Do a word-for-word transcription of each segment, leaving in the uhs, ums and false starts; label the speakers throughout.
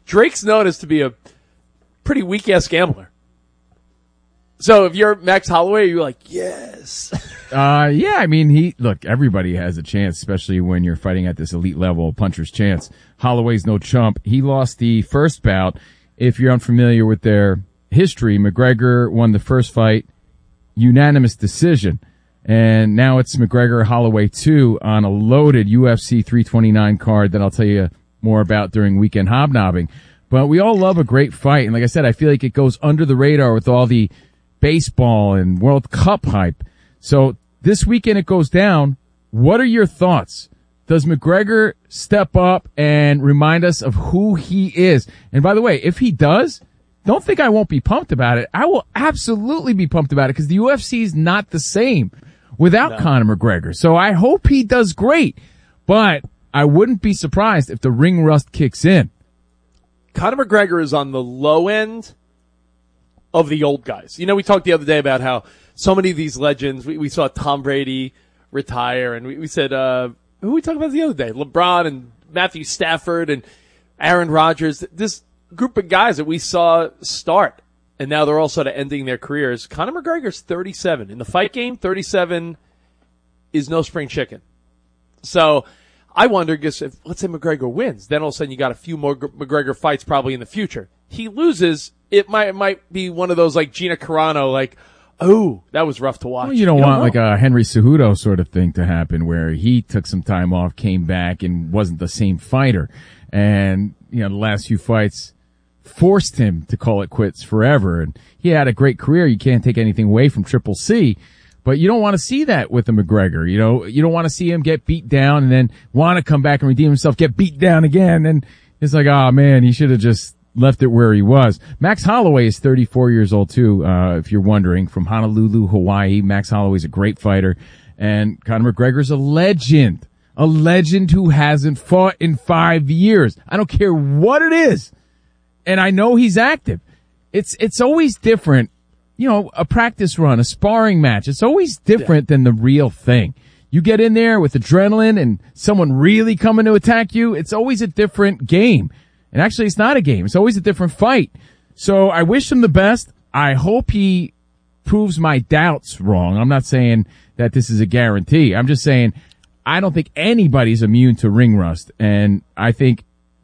Speaker 1: Drake's known as to be a pretty weak-ass gambler. So if you're Max Holloway, you're like, yes.
Speaker 2: uh, yeah, I mean, he, look, everybody has a chance, especially when you're fighting at this elite level, puncher's chance. Holloway's no chump. He lost the first bout. If you're unfamiliar with their history, McGregor won the first fight, unanimous decision. And now it's McGregor-Holloway two on a loaded U F C three twenty-nine card that I'll tell you more about during Weekend Hobnobbing. But we all love a great fight. And like I said, I feel like it goes under the radar with all the baseball and World Cup hype. So this weekend it goes down. What are your thoughts? Does McGregor step up and remind us of who he is? And by the way, if he does, don't think I won't be pumped about it. I will absolutely be pumped about it because the U F C is not the same without no. Conor McGregor. So I hope he does great, but I wouldn't be surprised if the ring rust kicks in.
Speaker 1: Conor McGregor is on the low end of the old guys. You know, we talked the other day about how so many of these legends, we, we saw Tom Brady retire, and we, we said, uh, who we talked about the other day? LeBron and Matthew Stafford and Aaron Rodgers. This group of guys that we saw start, and now they're all sort of ending their careers. Conor McGregor's thirty-seven. In the fight game, thirty-seven is no spring chicken. So I wonder, because if, let's say McGregor wins, then all of a sudden you got a few more McGregor fights probably in the future. He loses, it might, it might be one of those like Gina Carano, like, oh, that was rough to watch.
Speaker 2: Well, you don't
Speaker 1: you
Speaker 2: want
Speaker 1: don't
Speaker 2: like a Henry Cejudo sort of thing to happen where he took some time off, came back, and wasn't the same fighter. And, you know, the last few fights forced him to call it quits forever. And he had a great career. You can't take anything away from Triple C. But you don't want to see that with the McGregor. You know, you don't want to see him get beat down and then want to come back and redeem himself, get beat down again. And it's like, oh man, he should have just left it where he was. Max Holloway is thirty-four years old too, uh, if you're wondering, from Honolulu, Hawaii. Max Holloway's a great fighter. And Conor McGregor's a legend. A legend who hasn't fought in five years. I don't care what it is. And I know he's active. It's, it's always different. You know, a practice run, a sparring match. It's always different yeah. than the real thing. You get in there with adrenaline and someone really coming to attack you. It's always a different game. And actually, it's not a game. It's always a different fight. So I wish him the best. I hope he proves my doubts wrong. I'm not saying that this is a guarantee. I'm just saying I don't think anybody's immune to ring rust. And I think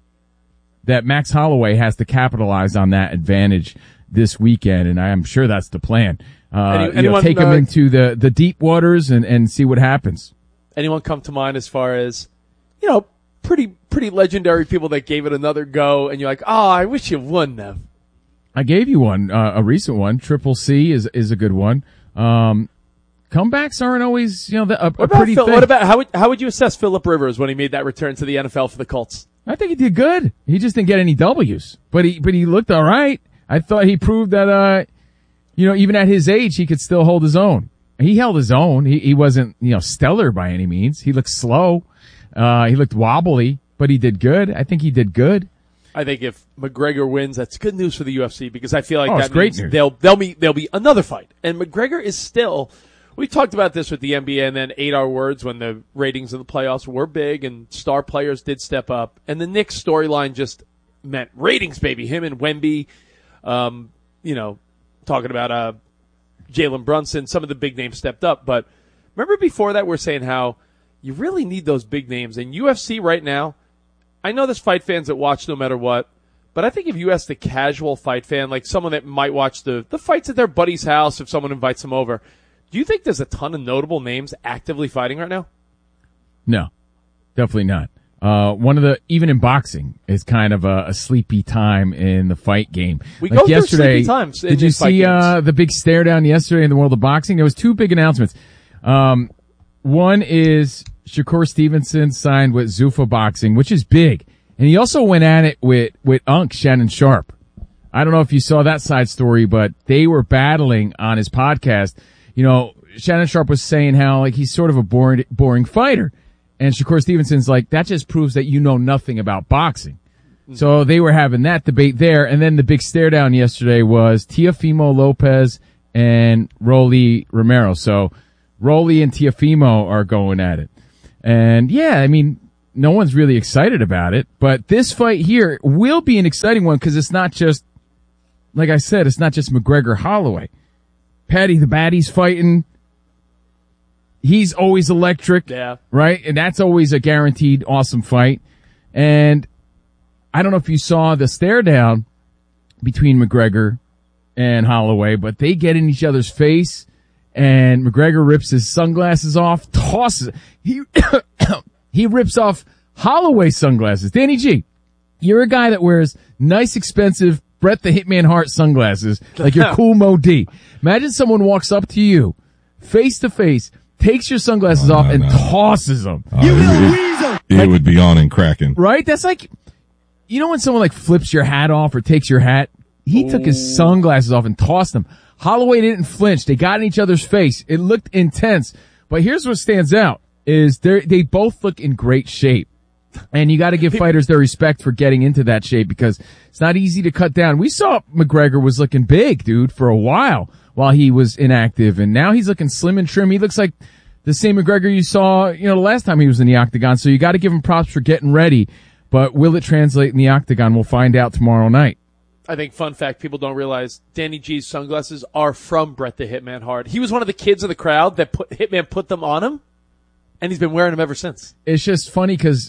Speaker 2: that Max Holloway has to capitalize on that advantage this weekend, and I'm sure that's the plan. Uh, Any, anyone, you know, take him uh, into the, the deep waters and, and see what happens.
Speaker 1: Anyone come to mind as far as, you know, pretty pretty legendary people that gave it another go, and you're like, oh, I wish you won them.
Speaker 2: I gave you one, uh, a recent one. Triple C is is a good one. Um, comebacks aren't always, you know, the, a,
Speaker 1: what
Speaker 2: a pretty
Speaker 1: Phil,
Speaker 2: thing.
Speaker 1: What about how would how would you assess Phillip Rivers when he made that return to the N F L for the Colts?
Speaker 2: I think he did good. He just didn't get any W's, but he but he looked all right. I thought he proved that, uh, you know, even at his age, he could still hold his own. He held his own. He, he wasn't, you know, stellar by any means. He looked slow. Uh, he looked wobbly, but he did good. I think he did good.
Speaker 1: I think if McGregor wins, that's good news for the U F C because I feel like
Speaker 2: oh,
Speaker 1: that
Speaker 2: great
Speaker 1: means
Speaker 2: news.
Speaker 1: they'll, they'll be, there'll be another fight. And McGregor is still, we talked about this with the N B A and then ate our words when the ratings of the playoffs were big and star players did step up. And the Knicks storyline just meant ratings, baby. Him and Wemby. Um, you know, talking about, uh, Jalen Brunson, some of the big names stepped up, but remember before that we're saying how you really need those big names and U F C right now. I know there's fight fans that watch no matter what, but I think if you ask the casual fight fan, like someone that might watch the, the fights at their buddy's house, if someone invites them over, do you think there's a ton of notable names actively fighting right now?
Speaker 2: No, definitely not. Uh, one of the, even in boxing, is kind of a, a sleepy time in the fight game.
Speaker 1: We
Speaker 2: like
Speaker 1: go
Speaker 2: yesterday,
Speaker 1: through sleepy times. In,
Speaker 2: did you
Speaker 1: in fight
Speaker 2: see, uh,
Speaker 1: games.
Speaker 2: the big stare down yesterday in the world of boxing? There was two big announcements. Um, one is Shakur Stevenson signed with Zuffa Boxing, which is big. And he also went at it with, with Unk, Shannon Sharp. I don't know if you saw that side story, but they were battling on his podcast. You know, Shannon Sharp was saying how, like, he's sort of a boring, boring fighter. And Shakur Stevenson's like, that just proves that you know nothing about boxing. Mm-hmm. So they were having that debate there. And then the big stare down yesterday was Teofimo Lopez and Rolly Romero. So Rolly and Teofimo are going at it. And yeah, I mean, no one's really excited about it. But this fight here will be an exciting one because it's not just, like I said, it's not just McGregor Holloway. Paddy the Baddy's fighting. He's always electric.
Speaker 1: Yeah.
Speaker 2: Right? And that's always a guaranteed awesome fight. And I don't know if you saw the stare down between McGregor and Holloway, but they get in each other's face and McGregor rips his sunglasses off, tosses, he, he rips off Holloway's sunglasses. Danny G, you're a guy that wears nice, expensive Bret the Hitman Hart sunglasses, like your cool Mo D. Imagine someone walks up to you, face to face, takes your sunglasses
Speaker 3: oh,
Speaker 2: off
Speaker 3: no,
Speaker 2: and
Speaker 3: no.
Speaker 2: tosses them.
Speaker 3: Uh, you it, it,
Speaker 2: like,
Speaker 3: it would be on and cracking.
Speaker 2: Right? That's like, you know when someone like flips your hat off or takes your hat? He Ooh. took his sunglasses off and tossed them. Holloway didn't flinch. They got in each other's face. It looked intense. But here's what stands out is they they both look in great shape. And you got to give fighters their respect for getting into that shape because it's not easy to cut down. We saw McGregor was looking big, dude, for a while while he was inactive. And now he's looking slim and trim. He looks like the same McGregor you saw, you know, the last time he was in the octagon. So you got to give him props for getting ready. But will it translate in the octagon? We'll find out tomorrow night.
Speaker 1: I think, fun fact, people don't realize Danny G's sunglasses are from Bret the Hitman Hart. He was one of the kids in the crowd that put, Hitman put them on him, and he's been wearing them ever since.
Speaker 2: It's just funny because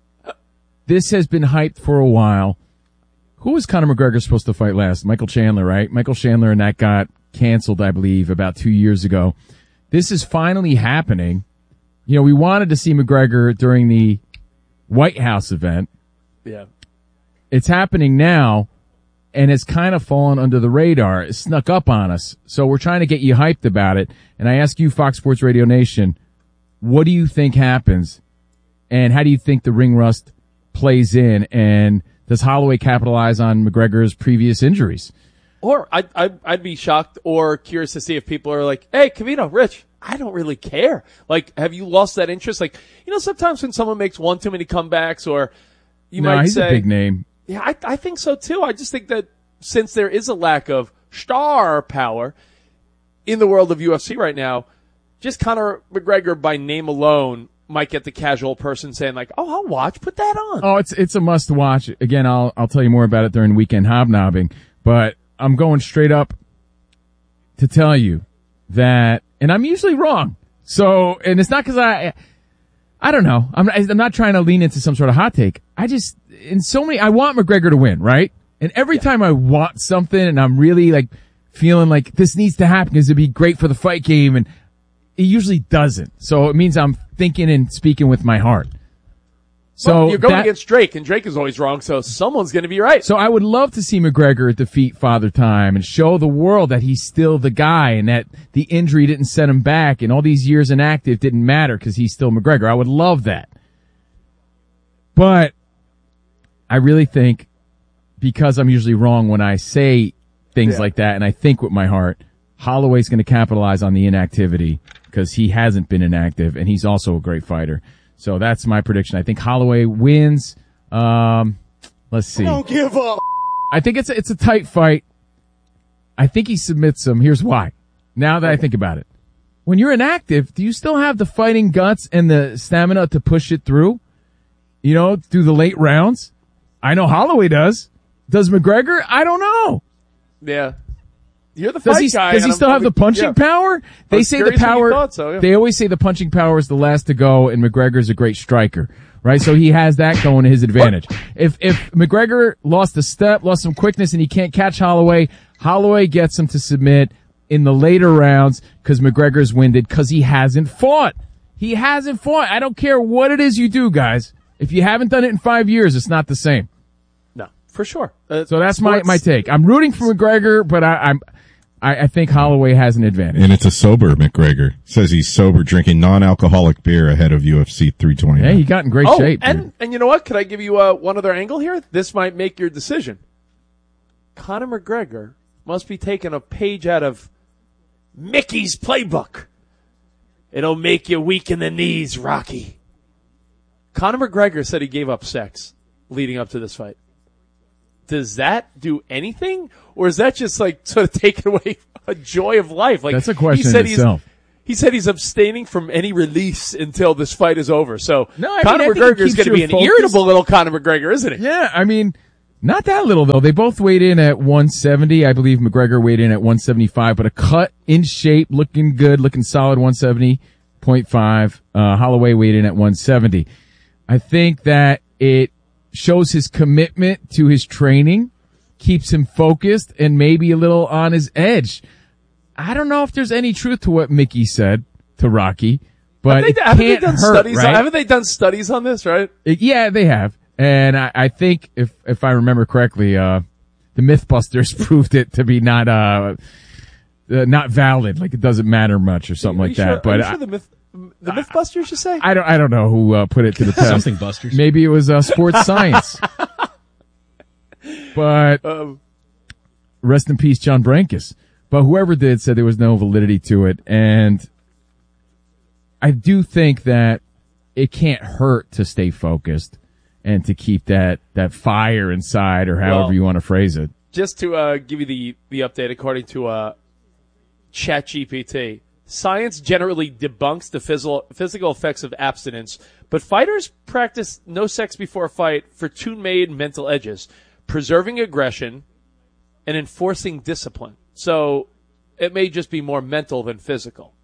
Speaker 2: this has been hyped for a while. Who was Conor McGregor supposed to fight last? Michael Chandler, right? Michael Chandler, and that got canceled, I believe, about two years ago. This is finally happening. You know, we wanted to see McGregor during the White House event.
Speaker 1: Yeah.
Speaker 2: It's happening now, and it's kind of fallen under the radar. It snuck up on us. So we're trying to get you hyped about it. And I ask you, Fox Sports Radio Nation, what do you think happens? And how do you think the ring rust plays in? And does Holloway capitalize on McGregor's previous injuries?
Speaker 1: Or I'd, I'd, I'd be shocked or curious to see if people are like, hey, Cavino, Rich, I don't really care. Like, have you lost that interest? Like, you know, sometimes when someone makes one too many comebacks or you
Speaker 2: no,
Speaker 1: might
Speaker 2: he's
Speaker 1: say.
Speaker 2: a big name.
Speaker 1: Yeah, I, I think so too. I just think that since there is a lack of star power in the world of U F C right now, just Conor McGregor by name alone might get the casual person saying like, oh, I'll watch, put that on.
Speaker 2: Oh, it's, it's a must watch. Again, I'll, I'll tell you more about it during Weekend Hobnobbing, but I'm going straight up to tell you that, and I'm usually wrong. So, and it's not cause I, I don't know. I'm, I'm not trying to lean into some sort of hot take. I just, in so many, I want McGregor to win, right? And every yeah. time I want something and I'm really like feeling like this needs to happen because it'd be great for the fight game, and it usually doesn't. So it means I'm thinking and speaking with my heart. So
Speaker 1: well, you're going
Speaker 2: that,
Speaker 1: against Drake, and Drake is always wrong, so someone's going to be right.
Speaker 2: So I would love to see McGregor defeat Father Time and show the world that he's still the guy and that the injury didn't set him back and all these years inactive didn't matter because he's still McGregor. I would love that. But I really think, because I'm usually wrong when I say things yeah. like that and I think with my heart, Holloway's going to capitalize on the inactivity because he hasn't been inactive and he's also a great fighter. So that's my prediction. I think Holloway wins. Um, let's see.
Speaker 4: Don't give up.
Speaker 2: I think it's a, it's a tight fight. I think he submits him. Here's why. Now that I think about it. When you're inactive, do you still have the fighting guts and the stamina to push it through? You know, through the late rounds? I know Holloway does. Does McGregor? I don't know.
Speaker 1: Yeah. You're the
Speaker 2: does
Speaker 1: fight
Speaker 2: he,
Speaker 1: guy.
Speaker 2: Does he still have the punching
Speaker 1: yeah.
Speaker 2: power? They say the power,
Speaker 1: so, yeah.
Speaker 2: they always say the punching power is the last to go and McGregor's a great striker, right? So he has that going to his advantage. If, if McGregor lost a step, lost some quickness and he can't catch Holloway, Holloway gets him to submit in the later rounds because McGregor's winded because he hasn't fought. He hasn't fought. I don't care what it is you do, guys. If you haven't done it in five years, it's not the same.
Speaker 1: No, for sure. Uh,
Speaker 2: so that's
Speaker 1: sports.
Speaker 2: my, my take. I'm rooting for McGregor, but I, I'm, I, I think Holloway has an advantage.
Speaker 3: And it's a sober McGregor. Says he's sober, drinking non-alcoholic beer ahead of U F C three twenty-nine.
Speaker 2: Yeah, he got in great
Speaker 1: oh,
Speaker 2: shape.
Speaker 1: And,
Speaker 2: dude.
Speaker 1: and you know what? Could I give you uh, one other angle here? This might make your decision. Conor McGregor must be taking a page out of Mickey's playbook. It'll make you weak in the knees, Rocky. Conor McGregor said he gave up sex leading up to this fight. Does that do anything? Or is that just like sort of taking away a joy of life? Like
Speaker 2: that's a question
Speaker 1: he said
Speaker 2: in itself.
Speaker 1: He said he's abstaining from any release until this fight is over. So
Speaker 2: No, I
Speaker 1: Conor
Speaker 2: mean, I think it
Speaker 1: McGregor is
Speaker 2: keeps
Speaker 1: going to be
Speaker 2: you
Speaker 1: an
Speaker 2: focused.
Speaker 1: irritable little Conor McGregor, isn't he?
Speaker 2: Yeah, I mean, not that little though. They both weighed in at one seventy. I believe McGregor weighed in at one seventy-five, but a cut, in shape, looking good, looking solid, one seventy point five. Uh, Holloway weighed in at one seventy. I think that it shows his commitment to his training, keeps him focused, and maybe a little on his edge. I don't know if there's any truth to what Mickey said to Rocky, but
Speaker 1: Have they,
Speaker 2: it
Speaker 1: haven't
Speaker 2: can't
Speaker 1: they done
Speaker 2: hurt,
Speaker 1: studies?
Speaker 2: right?
Speaker 1: On, haven't they done studies on this? Right?
Speaker 2: It- yeah, they have, and I, I think if if I remember correctly, uh, the MythBusters proved it to be not uh, uh not valid. Like it doesn't matter much or something
Speaker 1: Are
Speaker 2: like
Speaker 1: you
Speaker 2: that.
Speaker 1: Sure,
Speaker 2: but
Speaker 1: are you
Speaker 2: I,
Speaker 1: sure the myth, the MythBusters, you say?
Speaker 2: I don't I don't know who uh, put it to the test.
Speaker 4: Something Busters.
Speaker 2: Maybe it was uh, sports science. But
Speaker 1: Um,
Speaker 2: rest in peace, John Brankus. But whoever did said there was no validity to it. And I do think that it can't hurt to stay focused and to keep that, that fire inside, or however
Speaker 1: Well,
Speaker 2: you want to phrase it.
Speaker 1: just to uh, give you the, the update, according to uh, ChatGPT, science generally debunks the physical, physical effects of abstinence, but fighters practice no sex before a fight for two main mental edges: preserving aggression and enforcing discipline. So it may just be more mental than physical.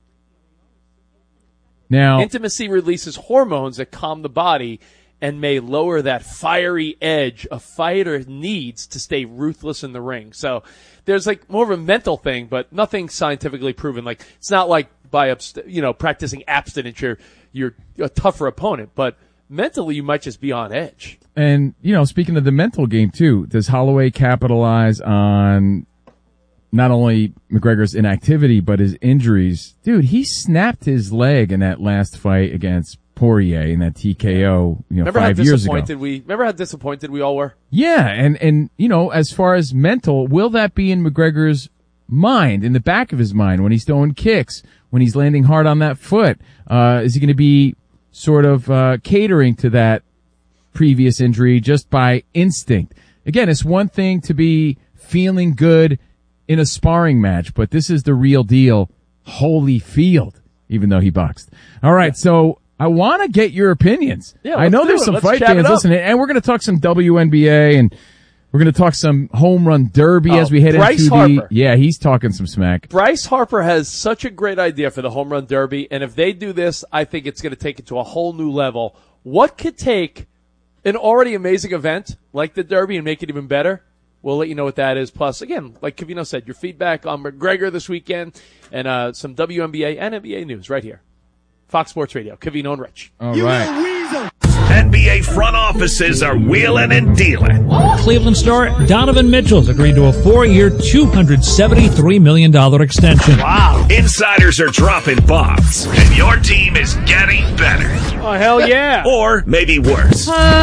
Speaker 2: Now,
Speaker 1: Intimacy releases hormones that calm the body and may lower that fiery edge a fighter needs to stay ruthless in the ring. So there's like more of a mental thing, but nothing scientifically proven. Like it's not like by abst- you know practicing abstinence you're you're a tougher opponent, but mentally you might just be on edge.
Speaker 2: and, you know, speaking of the mental game too, does Holloway capitalize on not only McGregor's inactivity, but his injuries? Dude, he snapped his leg in that last fight against Poirier in that T K O, you know,
Speaker 1: Remember how
Speaker 2: five years ago.
Speaker 1: disappointed we remember how disappointed we all were?
Speaker 2: Yeah, and, and, you know, as far as mental, will that be in McGregor's mind, in the back of his mind, when he's throwing kicks, when he's landing hard on that foot? Uh, is he going to be sort of, uh, catering to that previous injury just by instinct? Again, it's one thing to be feeling good in a sparring match, but this is the real deal. Holyfield, even though he boxed. All right, so I want to get your opinions.
Speaker 1: Yeah,
Speaker 2: I
Speaker 1: let's
Speaker 2: know
Speaker 1: do
Speaker 2: there's
Speaker 1: it.
Speaker 2: some
Speaker 1: Let's
Speaker 2: fight
Speaker 1: chat it
Speaker 2: fans
Speaker 1: up.
Speaker 2: listening, and we're going to talk some W N B A, and we're going to talk some home run derby
Speaker 1: Oh,
Speaker 2: as we head
Speaker 1: Bryce
Speaker 2: into
Speaker 1: Harper.
Speaker 2: the. Yeah, he's talking some smack.
Speaker 1: Bryce Harper has such a great idea for the home run derby, and if they do this, I think it's going to take it to a whole new level. What could take an already amazing event like the derby and make it even better? We'll let you know what that is. Plus, again, like Covino said, your feedback on McGregor this weekend and uh, some W N B A and N B A news right here. Fox Sports Radio, Covino and Rich.
Speaker 2: All right.
Speaker 5: N B A front offices are wheeling and dealing.
Speaker 6: Cleveland star Donovan Mitchell's agreed to a four-year, two hundred seventy-three million dollars extension.
Speaker 5: Wow. Insiders are dropping bombs, and your team is getting better.
Speaker 1: Oh, hell yeah.
Speaker 5: Or maybe worse.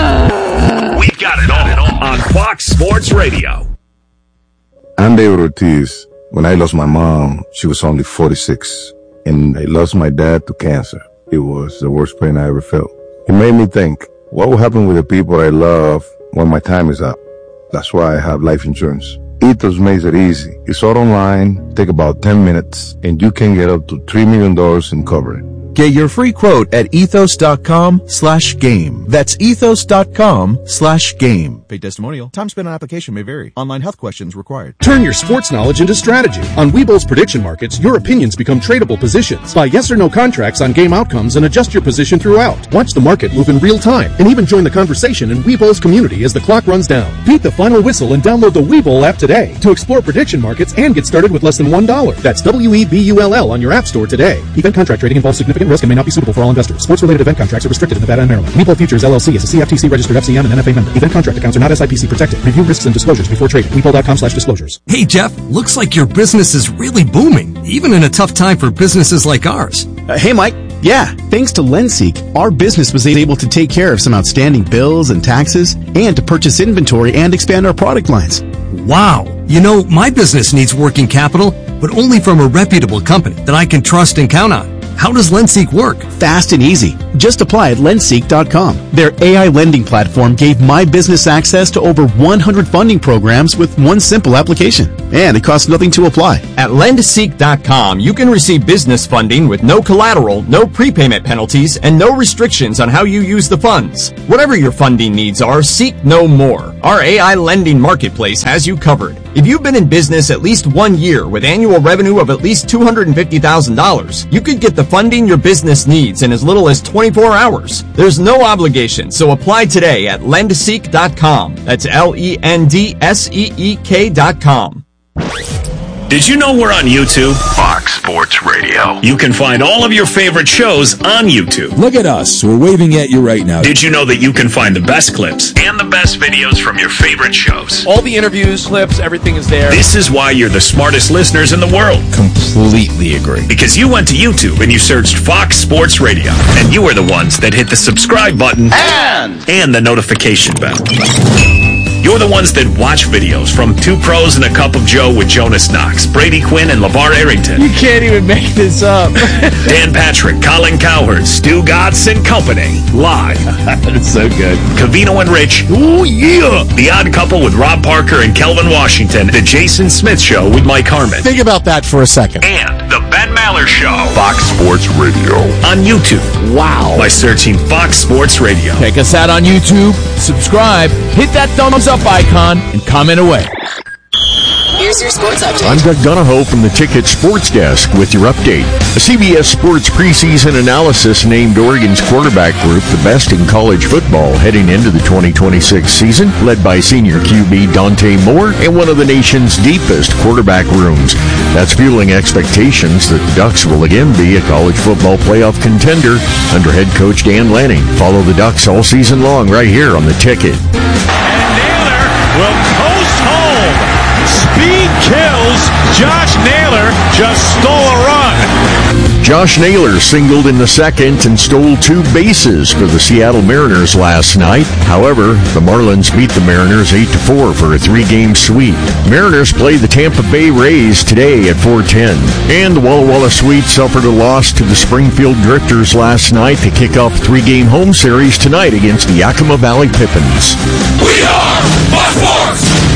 Speaker 5: We've got it all on Fox Sports Radio.
Speaker 7: I'm David Ortiz. When I lost my mom, she was only forty-six. And I lost my dad to cancer. It was the worst pain I ever felt. It made me think, what will happen with the people I love when my time is up? That's why I have life insurance. Ethos makes it easy. It's all online, take about ten minutes, and you can get up to three million dollars in coverage.
Speaker 8: Get your free quote at ethos.com slash game. That's ethos.com slash game. Paid testimonial. Time spent on application may vary. Online health questions required.
Speaker 9: Turn your sports knowledge into strategy. On Webull's prediction markets, your opinions become tradable positions. Buy yes or no contracts on game outcomes and adjust your position throughout. Watch the market move in real time and even join the conversation in Webull's community as the clock runs down. Beat the final whistle and download the Webull app today to explore prediction markets and get started with less than one dollar. That's W E B U L L on your app store today. Event contract trading involves significant risk and may not be suitable for all investors. Sports-related event contracts are restricted in Nevada and Maryland. Webull Futures L L C is a C F T C-registered F C M and N F A member. Event contract accounts are not S I P C protected. Review risks and disclosures before trading. Webull.com slash disclosures.
Speaker 10: Hey, Jeff, looks like your business is really booming, even in a tough time for businesses like ours.
Speaker 11: Uh, hey, Mike. Yeah, thanks to LendSeek, our business was able to take care of some outstanding bills and taxes and to purchase inventory and expand our product lines.
Speaker 10: Wow. You know, my business needs working capital, but only from a reputable company that I can trust and count on. How does LendSeek work?
Speaker 11: Fast and easy. Just apply at lendseek dot com. Their A I lending platform gave my business access to over one hundred funding programs with one simple application. And it costs nothing to apply.
Speaker 4: At lendseek dot com, you can receive business funding with no collateral, no prepayment penalties, and no restrictions on how you use the funds. Whatever your funding needs are, seek no more. Our A I lending marketplace has you covered. If you've been in business at least one year with annual revenue of at least two hundred fifty thousand dollars, you could get the funding your business needs in as little as twenty-four hours. There's no obligation, so apply today at lendseek dot com. That's L E N D S E E K dot com.
Speaker 5: Did you know we're on YouTube? Fox Sports Radio. You can find all of your favorite shows on YouTube.
Speaker 12: Look at us. We're waving at you right now.
Speaker 5: Did you know that you can find the best clips and the best videos from your favorite shows?
Speaker 1: All the interviews, clips, everything is there.
Speaker 5: This is why you're the smartest listeners in the world.
Speaker 12: Completely agree.
Speaker 5: Because you went to YouTube and you searched Fox Sports Radio. And you were the ones that hit the subscribe button and, and the notification bell. You're the ones that watch videos from Two Pros and a Cup of Joe with Jonas Knox, Brady Quinn, and LeVar Arrington.
Speaker 1: You can't even make this up.
Speaker 5: Dan Patrick, Colin Cowherd, Stu Gatz and Company. Live.
Speaker 12: That's so good.
Speaker 5: Covino and Rich. Ooh, yeah. The Odd Couple with Rob Parker and Kelvin Washington. The Jason Smith Show with Mike Harmon.
Speaker 12: Think about that for a second.
Speaker 5: And The Ben Maller Show. Fox Sports Radio. On YouTube.
Speaker 12: Wow.
Speaker 5: By searching Fox Sports Radio.
Speaker 12: Check us out on YouTube. Subscribe. Hit that thumbs up icon and comment away.
Speaker 13: Here's your sports update.
Speaker 14: I'm Doug Donahoe from the Ticket Sports Desk with your update. A C B S Sports preseason analysis named Oregon's quarterback group the best in college football heading into the twenty twenty-six season, led by senior Q B Dante Moore and one of the nation's deepest quarterback rooms. That's fueling expectations that the Ducks will again be a college football playoff contender under head coach Dan Lanning. Follow the Ducks all season long right here on the Ticket.
Speaker 15: Will coast home. Speed kills. Josh Naylor just stole a run.
Speaker 14: Josh Naylor singled in the second and stole two bases for the Seattle Mariners last night. However, the Marlins beat the Mariners eight to four for a three-game sweep. Mariners play the Tampa Bay Rays today at four ten. And the Walla Walla Sweet suffered a loss to the Springfield Drifters last night to kick off a three-game home series tonight against the Yakima Valley Pippins.
Speaker 5: We are Fox Sports!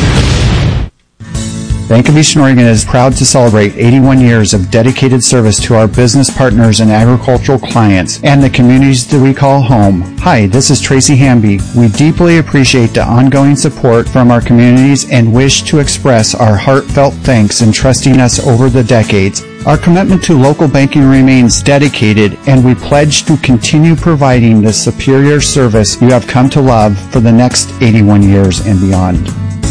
Speaker 16: Bank of Eastern Oregon is proud to celebrate eighty-one years of dedicated service to our business partners and agricultural clients and the communities that we call home. Hi, this is Tracy Hamby. We deeply appreciate the ongoing support from our communities and wish to express our heartfelt thanks in trusting us over the decades. Our commitment to local banking remains dedicated, and we pledge to continue providing the superior service you have come to love for the next eighty-one years and beyond.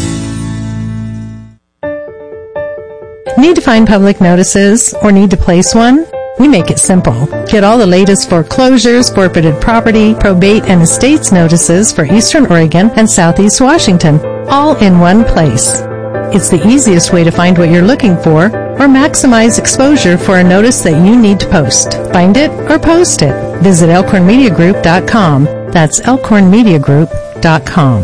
Speaker 17: Need to find public notices or need to place one? We make it simple. Get all the latest foreclosures, forfeited property, probate, and estates notices for Eastern Oregon and Southeast Washington, all in one place. It's the easiest way to find what you're looking for or maximize exposure for a notice that you need to post. Find it or post it. Visit elkhorn media group dot com. That's elkhorn media group dot com.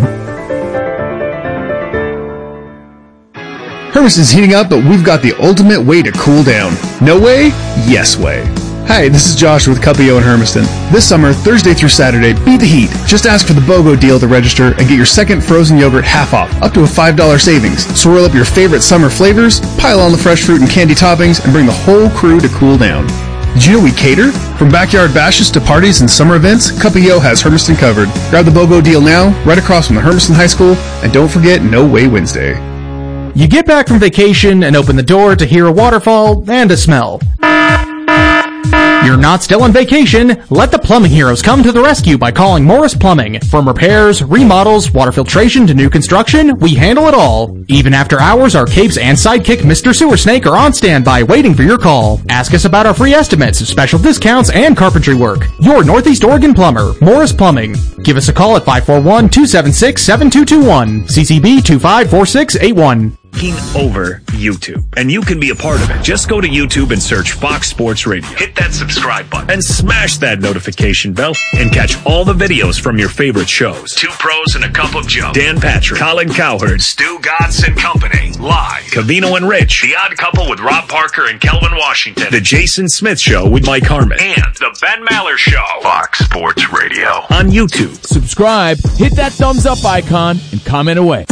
Speaker 18: Hermiston's heating up, but we've got the ultimate way to cool down. No way? Yes way. Hi, this is Josh with Cuppio in Hermiston. This summer, Thursday through Saturday, beat the heat. Just ask for the BOGO deal to register and get your second frozen yogurt half off, up to a five dollars savings. Swirl up your favorite summer flavors, pile on the fresh fruit and candy toppings, and bring the whole crew to cool down. Did you know we cater? From backyard bashes to parties and summer events, Cuppio has Hermiston covered. Grab the BOGO deal now, right across from the Hermiston High School, and don't forget No Way Wednesday.
Speaker 19: You get back from vacation and open the door to hear a waterfall and a smell. You're not still on vacation. Let the plumbing heroes come to the rescue by calling Morris Plumbing. From repairs, remodels, water filtration to new construction, we handle it all. Even after hours, our capes and sidekick Mister Sewer Snake are on standby waiting for your call. Ask us about our free estimates, special discounts, and carpentry work. Your Northeast Oregon plumber, Morris Plumbing. Give us a call at five four one, two seven six, seven two two one. C C B two five four six eight one.
Speaker 5: taking over YouTube. And you can be a part of it. Just go to YouTube and search Fox Sports Radio. Hit that subscribe button and smash that notification bell and catch all the videos from your favorite shows. Two Pros and a Cup of Joe. Dan Patrick, Colin Cowherd, Stu Godson and Company. Live. Cavino and Rich. The Odd Couple with Rob Parker and Kelvin Washington. The Jason Smith Show with Mike Harmon. And the Ben Maller Show. Fox Sports Radio. On YouTube.
Speaker 12: Subscribe, hit that thumbs up icon, and comment away.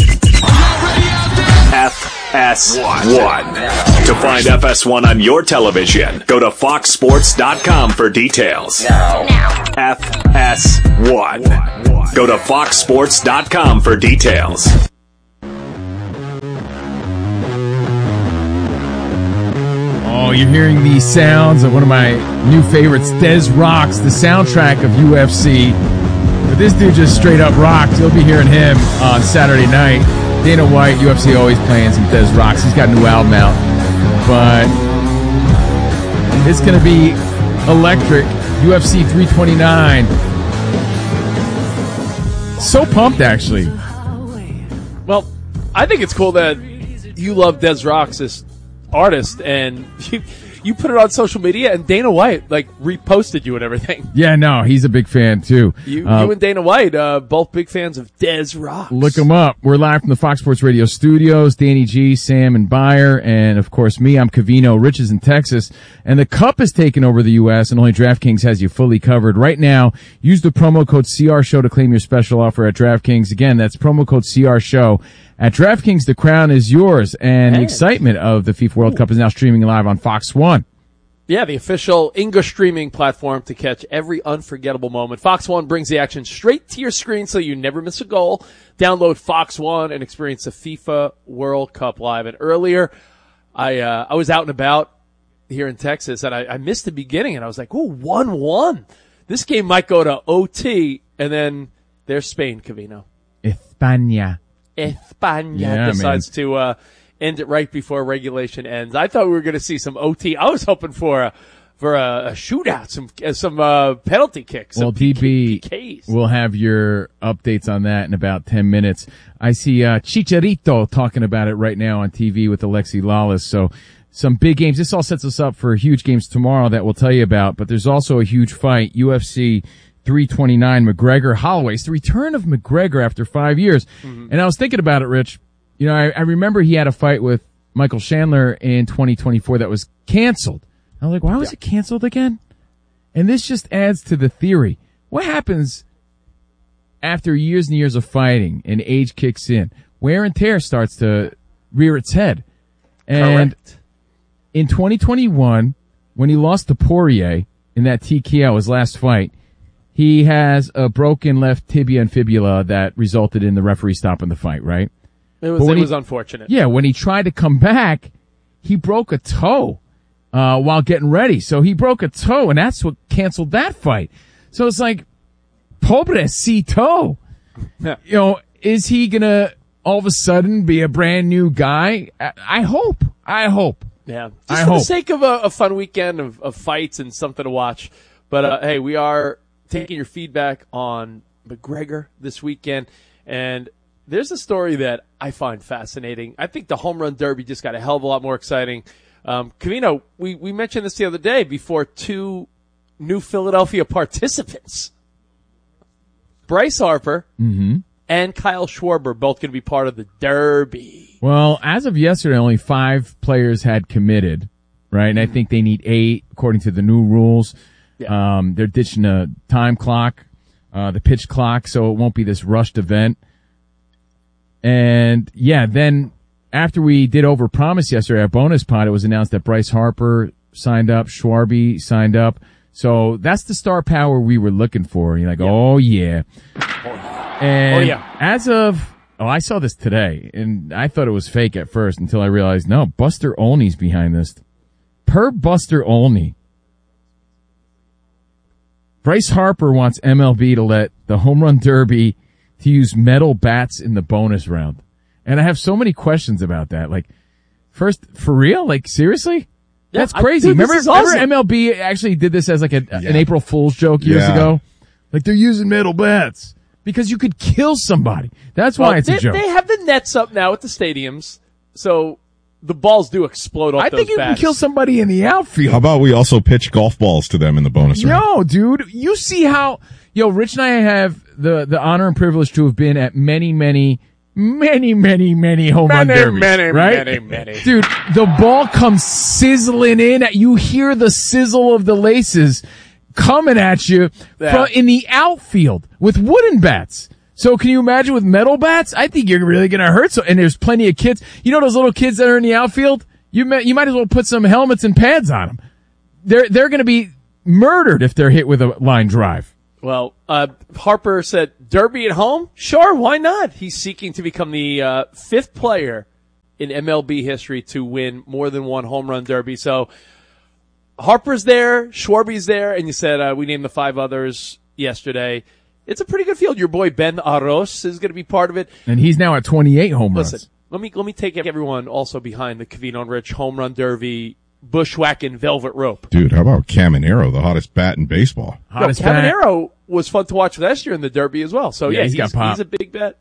Speaker 5: F S one. To find F S one on your television, go to fox sports dot com for details. Now. F S one. Go to fox sports dot com for details.
Speaker 2: Oh, you're hearing the sounds of one of my new favorites, Des Rocks, the soundtrack of U F C. But this dude just straight up rocks. You'll be hearing him on Saturday night. Dana White, U F C always playing some Des Rocks. He's got a new album out. But it's going to be electric. U F C three twenty-nine. So pumped, actually.
Speaker 1: Well, I think it's cool that you love Des Rocks, this artist, and you, you put it on social media, and Dana White like reposted you and everything.
Speaker 2: Yeah, no, he's a big fan too.
Speaker 1: You,
Speaker 2: uh,
Speaker 1: you and Dana White, uh, both big fans of Des Rocks.
Speaker 2: Look him up. We're live from the Fox Sports Radio studios. Danny G, Sam, and Beyer, and of course me. I'm Cavino. Rich is in Texas, and the Cup is taking over the U S, and only DraftKings has you fully covered right now. Use the promo code C R Show to claim your special offer at DraftKings. Again, that's promo code C R Show. At DraftKings, the crown is yours, and the excitement of the FIFA World Cup is now streaming live on Fox One.
Speaker 1: Yeah, the official English streaming platform to catch every unforgettable moment. Fox One brings the action straight to your screen so you never miss a goal. Download Fox One and experience the FIFA World Cup live. And earlier, I uh, I was out and about here in Texas, and I, I missed the beginning, and I was like, ooh, one one. This game might go to O T, and then there's Spain, Cavino.
Speaker 2: España.
Speaker 1: España
Speaker 2: yeah,
Speaker 1: decides
Speaker 2: man.
Speaker 1: to uh, end it right before regulation ends. I thought we were going to see some O T. I was hoping for a for a, a shootout, some uh, some uh, penalty kicks.
Speaker 2: Well, D B, we'll have your updates on that in about ten minutes. I see uh, Chicharito talking about it right now on T V with Alexi Lawless. So some big games. This all sets us up for huge games tomorrow that we'll tell you about. But there's also a huge fight, U F C three twenty-nine, McGregor Holloway. It's the return of McGregor after five years. Mm-hmm. And I was thinking about it, Rich. You know, I, I remember he had a fight with Michael Chandler in twenty twenty-four that was canceled. I was like, why was yeah. it canceled again? And this just adds to the theory. What happens after years and years of fighting and age kicks in? Wear and tear starts to rear its head. And Correct. In twenty twenty-one, when he lost to Poirier in that T K O, his last fight, he has a broken left tibia and fibula that resulted in the referee stopping the fight, right?
Speaker 1: It was, it he, was unfortunate.
Speaker 2: Yeah, when he tried to come back, he broke a toe uh, while getting ready. So he broke a toe, and that's what canceled that fight. So it's like, pobrecito.
Speaker 1: Yeah.
Speaker 2: You know, is he going to all of a sudden be a brand new guy? I, I hope. I hope.
Speaker 1: Yeah. Just
Speaker 2: I
Speaker 1: for
Speaker 2: hope.
Speaker 1: the sake of a, a fun weekend of, of fights and something to watch. But, uh, hey, we are taking your feedback on McGregor this weekend, and there's a story that I find fascinating. I think the home run derby just got a hell of a lot more exciting. Um, Cavino, we, we mentioned this the other day before two new Philadelphia participants. Bryce Harper
Speaker 2: mm-hmm.
Speaker 1: and Kyle Schwarber both going to be part of the derby.
Speaker 2: Well, as of yesterday, only five players had committed, right? And I think they need eight according to the new rules.
Speaker 1: Yeah.
Speaker 2: Um, they're ditching a time clock, uh, the pitch clock, so it won't be this rushed event. And yeah, then after we did overpromise yesterday, our bonus pod, it was announced that Bryce Harper signed up, Schwarby signed up. So that's the star power we were looking for. You're like, yeah. oh yeah. And
Speaker 1: oh, yeah.
Speaker 2: as of, oh, I saw this today, and I thought it was fake at first until I realized, no, Buster Olney's behind this. Per Buster Olney, Bryce Harper wants M L B to let the home run derby to use metal bats in the bonus round. And I have so many questions about that. Like, first, for real? Like, seriously?
Speaker 1: Yeah,
Speaker 2: That's crazy.
Speaker 1: I, dude,
Speaker 2: remember,
Speaker 1: awesome.
Speaker 2: remember M L B actually did this as like a,
Speaker 3: yeah.
Speaker 2: an April Fool's joke years
Speaker 3: yeah.
Speaker 2: ago? Like, they're using metal bats because you could kill somebody. That's why
Speaker 1: well,
Speaker 2: it's
Speaker 1: they,
Speaker 2: a joke.
Speaker 1: They have the nets up now at the stadiums. So the balls do explode off
Speaker 2: I
Speaker 1: those
Speaker 2: think you
Speaker 1: bats.
Speaker 2: can kill somebody in the outfield.
Speaker 3: How about we also pitch golf balls to them in the bonus round?
Speaker 2: No, dude. You see how, yo, Rich and I have the, the honor and privilege to have been at many, many, many, many, many home run
Speaker 1: Many,
Speaker 2: derbies.
Speaker 1: many,
Speaker 2: right?
Speaker 1: many, many.
Speaker 2: Dude, the ball comes sizzling in. You hear the sizzle of the laces coming at you
Speaker 1: Yeah.
Speaker 2: from in the outfield with wooden bats. So can you imagine with metal bats? I think you're really going to hurt. So, and there's plenty of kids. You know those little kids that are in the outfield? You may, you might as well put some helmets and pads on them. They're, they're going to be murdered if they're hit with a line drive.
Speaker 1: Well, uh, Harper said, Derby at home? Sure, why not? He's seeking to become the uh, fifth player in M L B history to win more than one home run derby. So Harper's there, Schwarby's there, and you said uh, we named the five others yesterday. It's a pretty good field. Your boy Ben Arroz is going to be part of it.
Speaker 2: And he's now at twenty-eight home runs.
Speaker 1: Listen, let me let me take everyone also behind the Covino and Rich home run derby, bushwhacking velvet rope.
Speaker 3: Dude, how about Caminero, the hottest bat in baseball?
Speaker 2: Hottest
Speaker 1: no, Caminero was fun to watch last year in the Derby as well. So
Speaker 2: Yeah,
Speaker 1: yeah,
Speaker 2: he's
Speaker 1: he's,
Speaker 2: got pop.
Speaker 1: he's a big bet.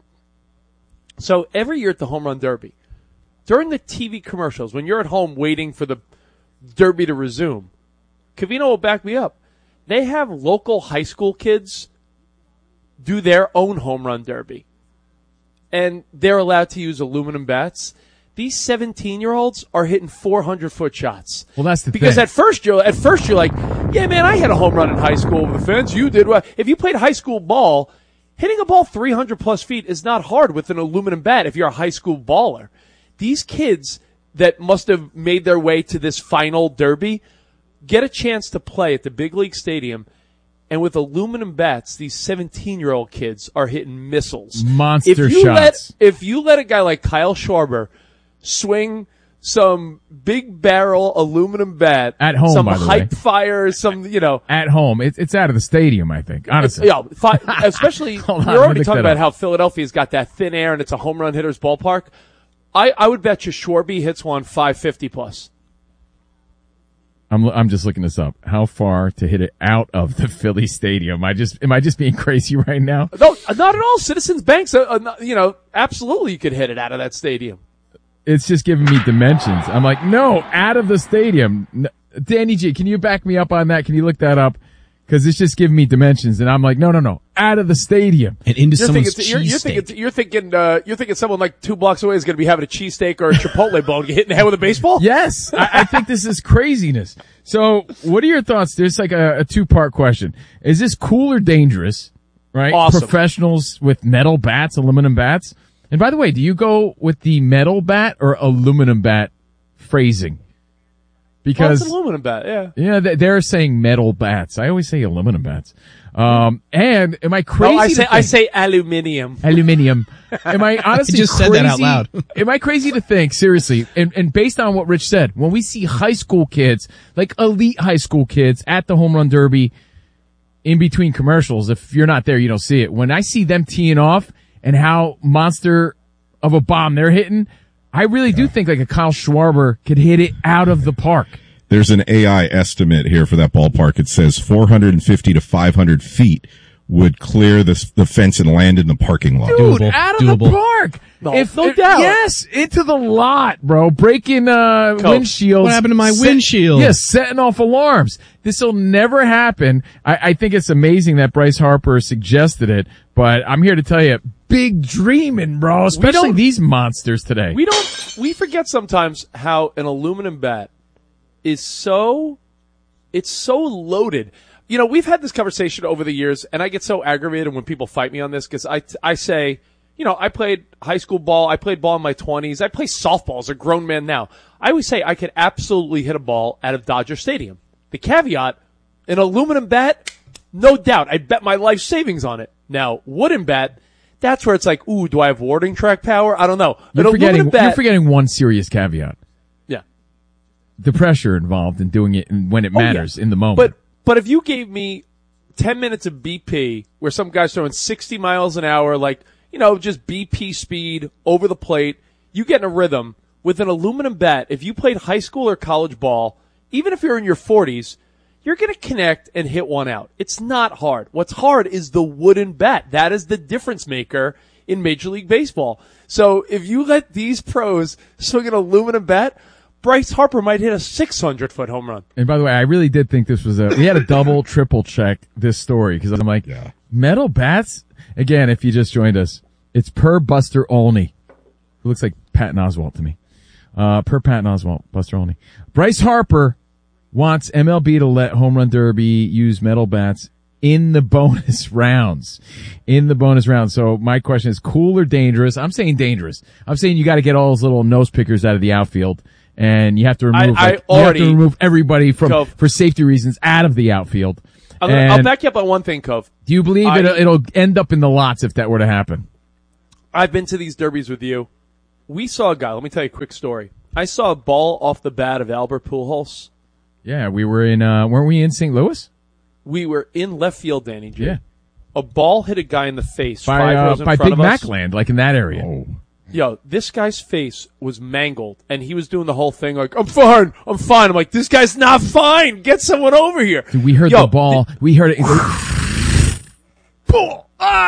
Speaker 1: So every year at the home run derby, during the T V commercials, when you're at home waiting for the derby to resume, Covino will back me up. They have local high school kids do their own home run derby. And they're allowed to use aluminum bats. These seventeen-year-olds are hitting four hundred foot shots.
Speaker 2: Well, that's the
Speaker 1: because
Speaker 2: thing.
Speaker 1: at first you're at first you're like, yeah, man, I had a home run in high school over the fence. You did well. If you played high school ball, hitting a ball three hundred plus feet is not hard with an aluminum bat if you're a high school baller. These kids that must have made their way to this final derby get a chance to play at the big league stadium. And with aluminum bats, these seventeen-year-old kids are hitting missiles.
Speaker 2: Monster
Speaker 1: if you
Speaker 2: shots.
Speaker 1: Let, if you let a guy like Kyle Schwarber swing some big barrel aluminum bat
Speaker 2: At home,
Speaker 1: some
Speaker 2: by the
Speaker 1: hype
Speaker 2: way.
Speaker 1: fire, some you know,
Speaker 2: At home. It, it's out of the stadium, I think, honestly.
Speaker 1: yeah, fi- especially
Speaker 2: Hold on,
Speaker 1: we're
Speaker 2: let me
Speaker 1: already
Speaker 2: look
Speaker 1: talking
Speaker 2: that
Speaker 1: about
Speaker 2: up.
Speaker 1: how Philadelphia's got that thin air and it's a home run hitter's ballpark. I, I would bet you Schwarby hits one five fifty plus.
Speaker 2: I'm I'm just looking this up. How far to hit it out of the Philly stadium? I just am I just being crazy right now?
Speaker 1: No, not at all. Citizens Bank's, uh, uh, you know, absolutely you could hit it out of that stadium.
Speaker 2: It's just giving me dimensions. I'm like, no, out of the stadium. N- Danny G, can you back me up on that? Can you look that up? Because it's just giving me dimensions, and I'm like, no, no, no, out of the stadium
Speaker 20: and into
Speaker 1: You're
Speaker 20: someone's
Speaker 1: thinking, you're, you're
Speaker 20: cheesesteak.
Speaker 1: thinking, you're thinking, uh, you're thinking someone like two blocks away is going to be having a cheesesteak or a Chipotle bowl and get hit in the head with a baseball?
Speaker 2: Yes, I, I think this is craziness. So, what are your thoughts? There's like a, a two-part question. Is this cool or dangerous? Right?
Speaker 1: Awesome.
Speaker 2: Professionals with metal bats, aluminum bats. And by the way, do you go with the metal bat or aluminum bat phrasing? Because
Speaker 1: oh, it's an aluminum bat, yeah.
Speaker 2: yeah, they- they're saying metal bats. I always say aluminum bats. Um, and am I crazy?
Speaker 1: No, I
Speaker 2: to
Speaker 1: say,
Speaker 2: think-
Speaker 1: I say aluminium.
Speaker 2: Aluminium. Am I honestly
Speaker 20: You just
Speaker 2: crazy?
Speaker 20: said that out loud.
Speaker 2: Am I crazy to think, seriously, and, and based on what Rich said, when we see high school kids, like elite high school kids at the home run derby in between commercials, if you're not there, you don't see it. When I see them teeing off and how monster of a bomb they're hitting, I really do think like a Kyle Schwarber could hit it out of the park.
Speaker 3: There's an A I estimate here for that ballpark. It says four hundred fifty to five hundred feet would clear the, the fence and land in the parking lot.
Speaker 2: Dude,
Speaker 20: Doable.
Speaker 2: out of
Speaker 20: Doable.
Speaker 2: the park.
Speaker 1: No,
Speaker 2: if,
Speaker 1: no
Speaker 2: if-
Speaker 1: doubt.
Speaker 2: Yes, into the lot, bro. Breaking, uh,
Speaker 1: Coach,
Speaker 2: windshields.
Speaker 20: what happened to my windshield?
Speaker 2: Yes, setting off alarms. This will never happen. I, I think it's amazing that Bryce Harper suggested it, but I'm here to tell you, big dreaming, bro. Especially
Speaker 1: don't-
Speaker 2: these monsters today.
Speaker 1: We don't, we forget sometimes how an aluminum bat is so, it's so loaded. You know, we've had this conversation over the years, and I get so aggravated when people fight me on this because I, I say, you know, I played high school ball, I played ball in my twenties, I play softball as a grown man now. I always say I could absolutely hit a ball out of Dodger Stadium. The caveat, an aluminum bat, no doubt, I bet my life savings on it. Now, wooden bat, that's where it's like, ooh, do I have warding track power? I don't know.
Speaker 2: You're
Speaker 1: An
Speaker 2: forgetting,
Speaker 1: aluminum bat,
Speaker 2: you're forgetting one serious caveat.
Speaker 1: yeah.
Speaker 2: The pressure involved in doing it when it
Speaker 1: Oh, yeah.
Speaker 2: matters in the moment.
Speaker 1: But but if you gave me ten minutes of B P where some guy's throwing sixty miles an hour, like, you know, just B P speed over the plate, you get in a rhythm with an aluminum bat. If you played high school or college ball, even if you're in your forties, you're going to connect and hit one out. It's not hard. What's hard is the wooden bat. That is the difference maker in Major League Baseball. So if you let these pros swing an aluminum bat, Bryce Harper might hit a six hundred foot home run.
Speaker 2: And by the way, I really did think this was a, we had a double, triple check this story because I'm like, yeah. metal bats? Again, if you just joined us, it's per Buster Olney, who looks like Patton Oswalt to me. Uh, per Patton Oswalt, Buster Olney. Bryce Harper wants M L B to let Home Run Derby use metal bats in the bonus rounds. In the bonus rounds. So my question is, cool or dangerous? I'm saying dangerous. I'm saying you got to get all those little nose pickers out of the outfield. And you have to remove,
Speaker 1: I,
Speaker 2: like,
Speaker 1: I already,
Speaker 2: you have to remove everybody from,
Speaker 1: Cove,
Speaker 2: for safety reasons out of the outfield.
Speaker 1: I'm gonna, I'll back you up on one thing, Cove.
Speaker 2: Do you believe
Speaker 1: I,
Speaker 2: it'll, it'll end up in the lots if that were to happen?
Speaker 1: I've been to these derbies with you. We saw a guy, let me tell you a quick story. I saw a ball off the bat of Albert Pujols.
Speaker 2: Yeah, we were in, uh, weren't we in Saint Louis?
Speaker 1: We were in left field, Danny G.
Speaker 2: Yeah.
Speaker 1: A ball hit a guy in the face.
Speaker 2: By,
Speaker 1: five
Speaker 2: uh,
Speaker 1: rows in
Speaker 2: by
Speaker 1: front
Speaker 2: Big
Speaker 1: of us.
Speaker 2: Mac Land, like in that area. Oh.
Speaker 1: Yo, this guy's face was mangled, and he was doing the whole thing like, I'm fine, I'm fine. I'm like, this guy's not fine. Get someone over here.
Speaker 2: Dude, we heard
Speaker 1: Yo,
Speaker 2: the ball.
Speaker 1: th-
Speaker 2: we heard it. Boom!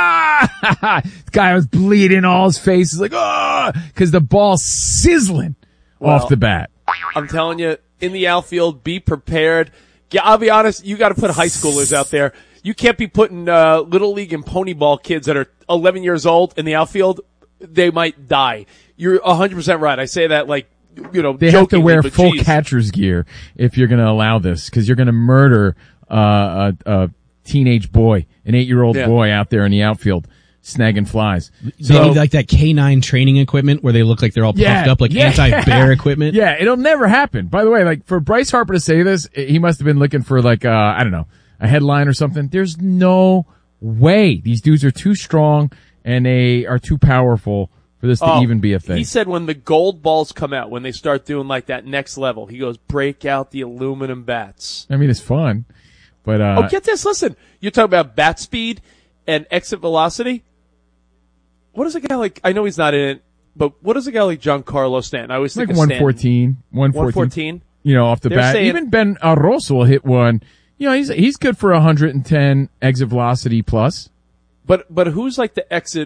Speaker 2: Ah! The guy was bleeding all his face. He's like, ah! Because the ball's sizzling
Speaker 1: well,
Speaker 2: off the bat.
Speaker 1: I'm telling you, in the outfield, be prepared. Yeah, I'll be honest, you got to put high schoolers out there. You can't be putting uh, Little League and Pony Ball kids that are eleven years old in the outfield. They might die. You're one hundred percent right. I say that like, you know,
Speaker 2: they have to wear full
Speaker 1: geez.
Speaker 2: catcher's gear if you're going to allow this, because you're going to murder uh, a, a teenage boy, an eight-year-old
Speaker 1: yeah.
Speaker 2: boy out there in the outfield snagging flies.
Speaker 20: They
Speaker 2: So,
Speaker 20: need like that canine training equipment where they look like they're all puffed
Speaker 2: yeah,
Speaker 20: up, like
Speaker 2: yeah.
Speaker 20: anti-bear equipment.
Speaker 2: Yeah, it'll never happen. By the way, like for Bryce Harper to say this, he must have been looking for like, uh, I don't know, a headline or something. There's no way. These dudes are too strong and they are too powerful for this to
Speaker 1: oh,
Speaker 2: even be a thing.
Speaker 1: He said when the gold balls come out, when they start doing like that next level, he goes, break out the aluminum bats.
Speaker 2: I mean, it's fun, but, uh.
Speaker 1: Oh, get this. Listen, you're talking about bat speed and exit velocity. What is a guy like, I know he's not in it, but what is a guy like Giancarlo Stanton? I always think
Speaker 2: like
Speaker 1: of
Speaker 2: one
Speaker 1: Stanton.
Speaker 2: fourteen, one fourteen,
Speaker 1: one fourteen
Speaker 2: You know, off the
Speaker 1: They're
Speaker 2: bat.
Speaker 1: saying-
Speaker 2: Even Ben Arroso will hit one. You know, he's, he's good for one hundred ten exit velocity plus.
Speaker 1: But, but who's like the exit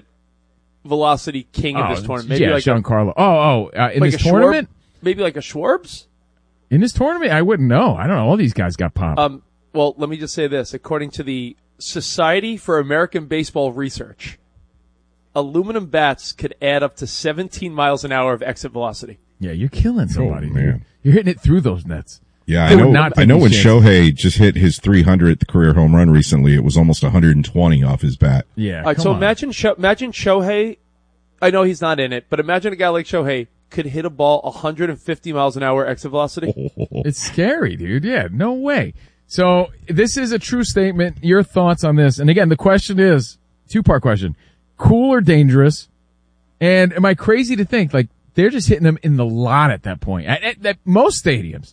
Speaker 1: velocity king
Speaker 2: oh,
Speaker 1: of this tournament? Maybe
Speaker 2: yeah,
Speaker 1: like
Speaker 2: Giancarlo. Oh, oh, uh, in
Speaker 1: like
Speaker 2: this
Speaker 1: a
Speaker 2: tournament?
Speaker 1: Schwarb? Maybe like a Schwarbs?
Speaker 2: In this tournament? I wouldn't know. I don't know. All these guys got popped.
Speaker 1: Um, well, let me just say this. According to the Society for American Baseball Research, aluminum bats could add up to seventeen miles an hour of exit velocity.
Speaker 2: Yeah, you're killing somebody,
Speaker 3: Oh, man.
Speaker 2: dude. You're hitting it through those nets.
Speaker 3: Yeah,
Speaker 2: They
Speaker 3: I
Speaker 2: would
Speaker 3: know.
Speaker 2: not take
Speaker 3: I know
Speaker 2: these
Speaker 3: when
Speaker 2: chances.
Speaker 3: Shohei just hit his three hundredth career home run recently, it was almost one hundred twenty off his bat.
Speaker 2: Yeah.
Speaker 1: All right,
Speaker 2: come
Speaker 1: so
Speaker 2: on.
Speaker 1: imagine Sho- imagine Shohei. I know he's not in it, but imagine a guy like Shohei could hit a ball one hundred fifty miles an hour exit velocity.
Speaker 2: It's scary, dude. Yeah, no way. So this is a true statement. Your thoughts on this? And again, the question is two-part question: cool or dangerous? And am I crazy to think like they're just hitting them in the lot at that point? At, at, at most stadiums,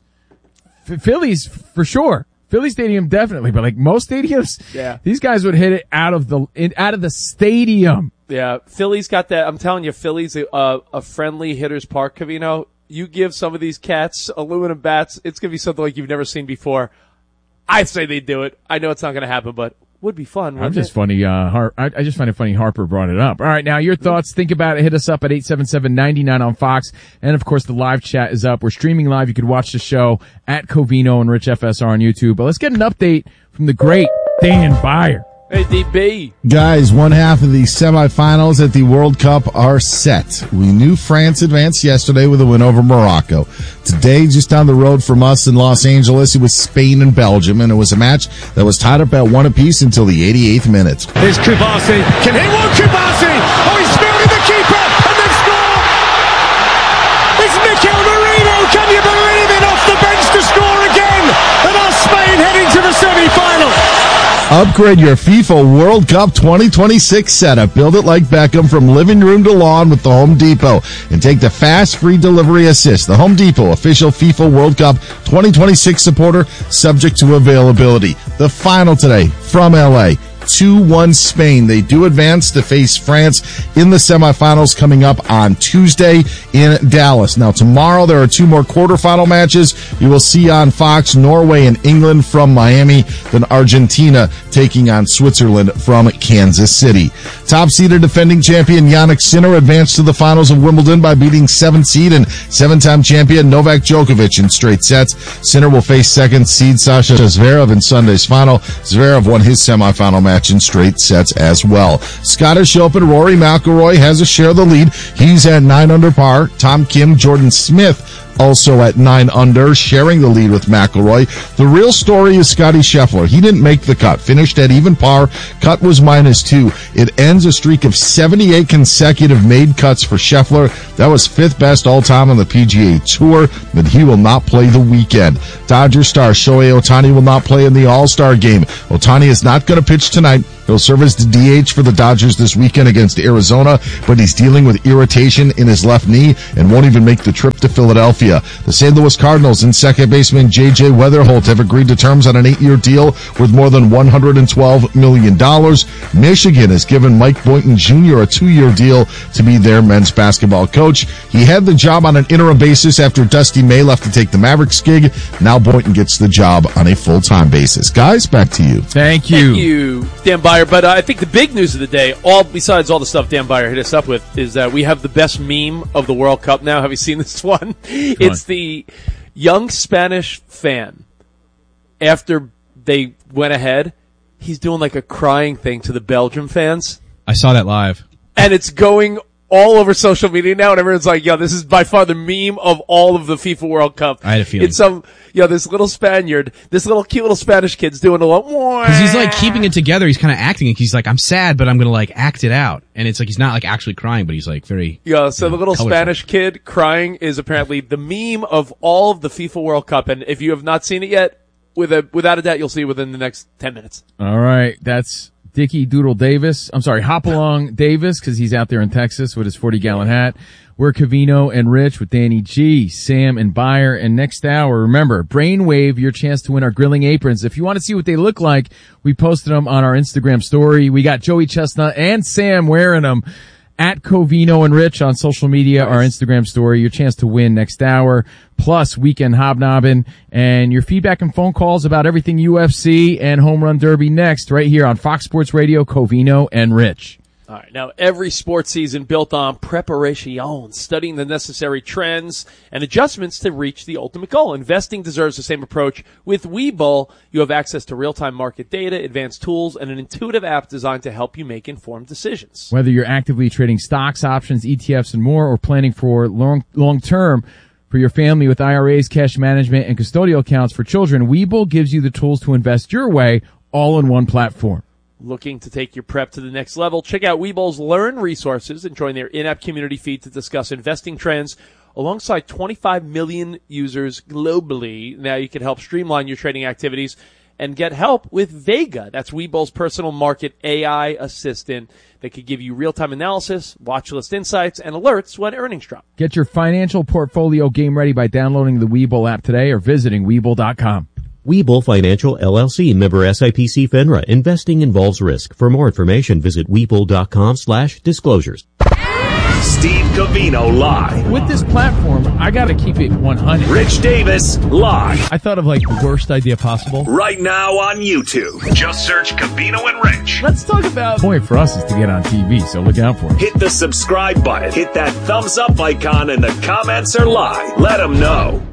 Speaker 2: F- Phillies for sure. Philly Stadium definitely, but like most stadiums,
Speaker 1: Yeah.
Speaker 2: these guys would hit it out of the in, out of the stadium.
Speaker 1: Yeah, Philly's got that. I'm telling you, Philly's a, a, a friendly hitter's park, Covino. You give some of these cats aluminum bats, it's going to be something like you've never seen before. I'd say they do it. I know it's not going to happen, but would be fun.
Speaker 2: I'm
Speaker 1: wouldn't
Speaker 2: just
Speaker 1: it?
Speaker 2: funny. Uh, Har- I, I just find it funny Harper brought it up. All right, now your thoughts. Think about it. Hit us up at eight seven seven, nine nine on Fox, and of course the live chat is up. We're streaming live. You could watch the show at Covino and Rich F S R on YouTube. But let's get an update from the great Dan Byer.
Speaker 1: Hey, D B.
Speaker 21: Guys, one half of the semifinals at the World Cup are set. We knew France advanced yesterday with a win over Morocco. Today, just down the road from us in Los Angeles, it was Spain and Belgium, and it was a match that was tied up at one apiece until the eighty-eighth minute.
Speaker 15: Here's Kubasi. Can he walk Kubasi? Oh, he's fielding the keeper, and they've scored! It's Mikel Merino. Can you believe it? Off the bench to score again, and our Spain heading to the semi-final.
Speaker 21: Upgrade your FIFA World Cup twenty twenty-six setup. Build it like Beckham from living room to lawn with the Home Depot. And take the fast free delivery assist. The Home Depot, official FIFA World Cup twenty twenty-six supporter, subject to availability. The final today from L A. two one Spain. They do advance to face France in the semifinals coming up on Tuesday in Dallas. Now, tomorrow there are two more quarterfinal matches. You will see on Fox Norway and England from Miami, then Argentina taking on Switzerland from Kansas City. Top-seeded defending champion Jannik Sinner advanced to the finals of Wimbledon by beating seventh seed and seven-time champion Novak Djokovic in straight sets. Sinner will face second seed Sasha Zverev in Sunday's final. Zverev won his semifinal match in straight sets as well. Scottish Open, Rory McIlroy has a share of the lead. He's at nine under par. Tom Kim, Jordan Smith also at nine under, sharing the lead with McIlroy. The real story is Scottie Scheffler. He didn't make the cut. Finished at even par. Cut was minus two. It ends a streak of seventy-eight consecutive made cuts for Scheffler. That was fifth best all-time on the P G A Tour, but he will not play the weekend. Dodgers star Shohei Ohtani will not play in the All-Star game. Ohtani is not going to pitch tonight. He'll serve as the D H for the Dodgers this weekend against Arizona, but he's dealing with irritation in his left knee and won't even make the trip to Philadelphia. The Saint Louis Cardinals and second baseman J J Weatherholt have agreed to terms on an eight-year deal worth more than one hundred twelve million dollars. Michigan has given Mike Boynton Junior a two-year deal to be their men's basketball coach. He had the job on an interim basis after Dusty May left to take the Mavericks gig. Now Boynton gets the job on a full-time basis. Guys, back to you.
Speaker 2: Thank you.
Speaker 1: Thank you, Dan Byer. But uh, I think the big news of the day, all besides all the stuff Dan Byer hit us up with, is that we have the best meme of the World Cup now. Have you seen this one? It's the young Spanish fan. After they went ahead, he's doing like a crying thing to the Belgium fans.
Speaker 20: I saw that live.
Speaker 1: And it's going all over social media now, and everyone's like, yo, this is by far the meme of all of the FIFA World Cup.
Speaker 20: I had a feeling.
Speaker 1: It's some, yo, this little Spaniard, this little cute little Spanish kid's doing a little,
Speaker 20: because he's like keeping it together. He's kind of acting like he's like, I'm sad, but I'm going to like act it out. And it's like, he's not like actually crying, but he's like very,
Speaker 1: yeah, so
Speaker 20: you know,
Speaker 1: the little
Speaker 20: colorful.
Speaker 1: Spanish kid crying is apparently the meme of all of the FIFA World Cup. And if you have not seen it yet, with a, without a doubt, you'll see it within the next ten minutes.
Speaker 2: All right. That's Dickie Doodle Davis. I'm sorry, Hopalong Davis, because he's out there in Texas with his forty gallon hat. We're Covino and Rich with Danny G, Sam and Byer. And next hour, remember, Brainwave, your chance to win our grilling aprons. If you want to see what they look like, we posted them on our Instagram story. We got Joey Chestnut and Sam wearing them at Covino and Rich on social media, our Instagram story. Your chance to win next hour, plus Weekend Hobnobbing, and your feedback and phone calls about everything U F C and Home Run Derby next, right here on Fox Sports Radio, Covino and Rich.
Speaker 1: All right. Now, every sports season built on preparation, studying the necessary trends and adjustments to reach the ultimate goal. Investing deserves the same approach. With Webull, you have access to real-time market data, advanced tools, and an intuitive app designed to help you make informed decisions.
Speaker 2: Whether you're actively trading stocks, options, E T Fs, and more, or planning for long, long-term for your family with I R As, cash management, and custodial accounts for children, Webull gives you the tools to invest your way, all in one platform.
Speaker 1: Looking to take your prep to the next level? Check out Webull's Learn resources and join their in-app community feed to discuss investing trends alongside twenty-five million users globally. Now you can help streamline your trading activities and get help with Vega. That's Webull's personal market A I assistant that could give you real-time analysis, watch list insights, and alerts when earnings drop.
Speaker 2: Get your financial portfolio game ready by downloading the Webull app today or visiting Webull dot com.
Speaker 6: Webull Financial, L L C, member S I P C FINRA. Investing involves risk. For more information, visit Webull dot com slash disclosures.
Speaker 5: Steve Covino live.
Speaker 2: With this platform, I gotta keep it one hundred.
Speaker 5: Rich Davis live.
Speaker 20: I thought of like the worst idea possible.
Speaker 5: Right now on YouTube. Just search Covino and Rich.
Speaker 1: Let's talk about...
Speaker 2: The point for us is to get on T V, so look out for it.
Speaker 5: Hit the subscribe button. Hit that thumbs up icon, and the comments are live. Let them know.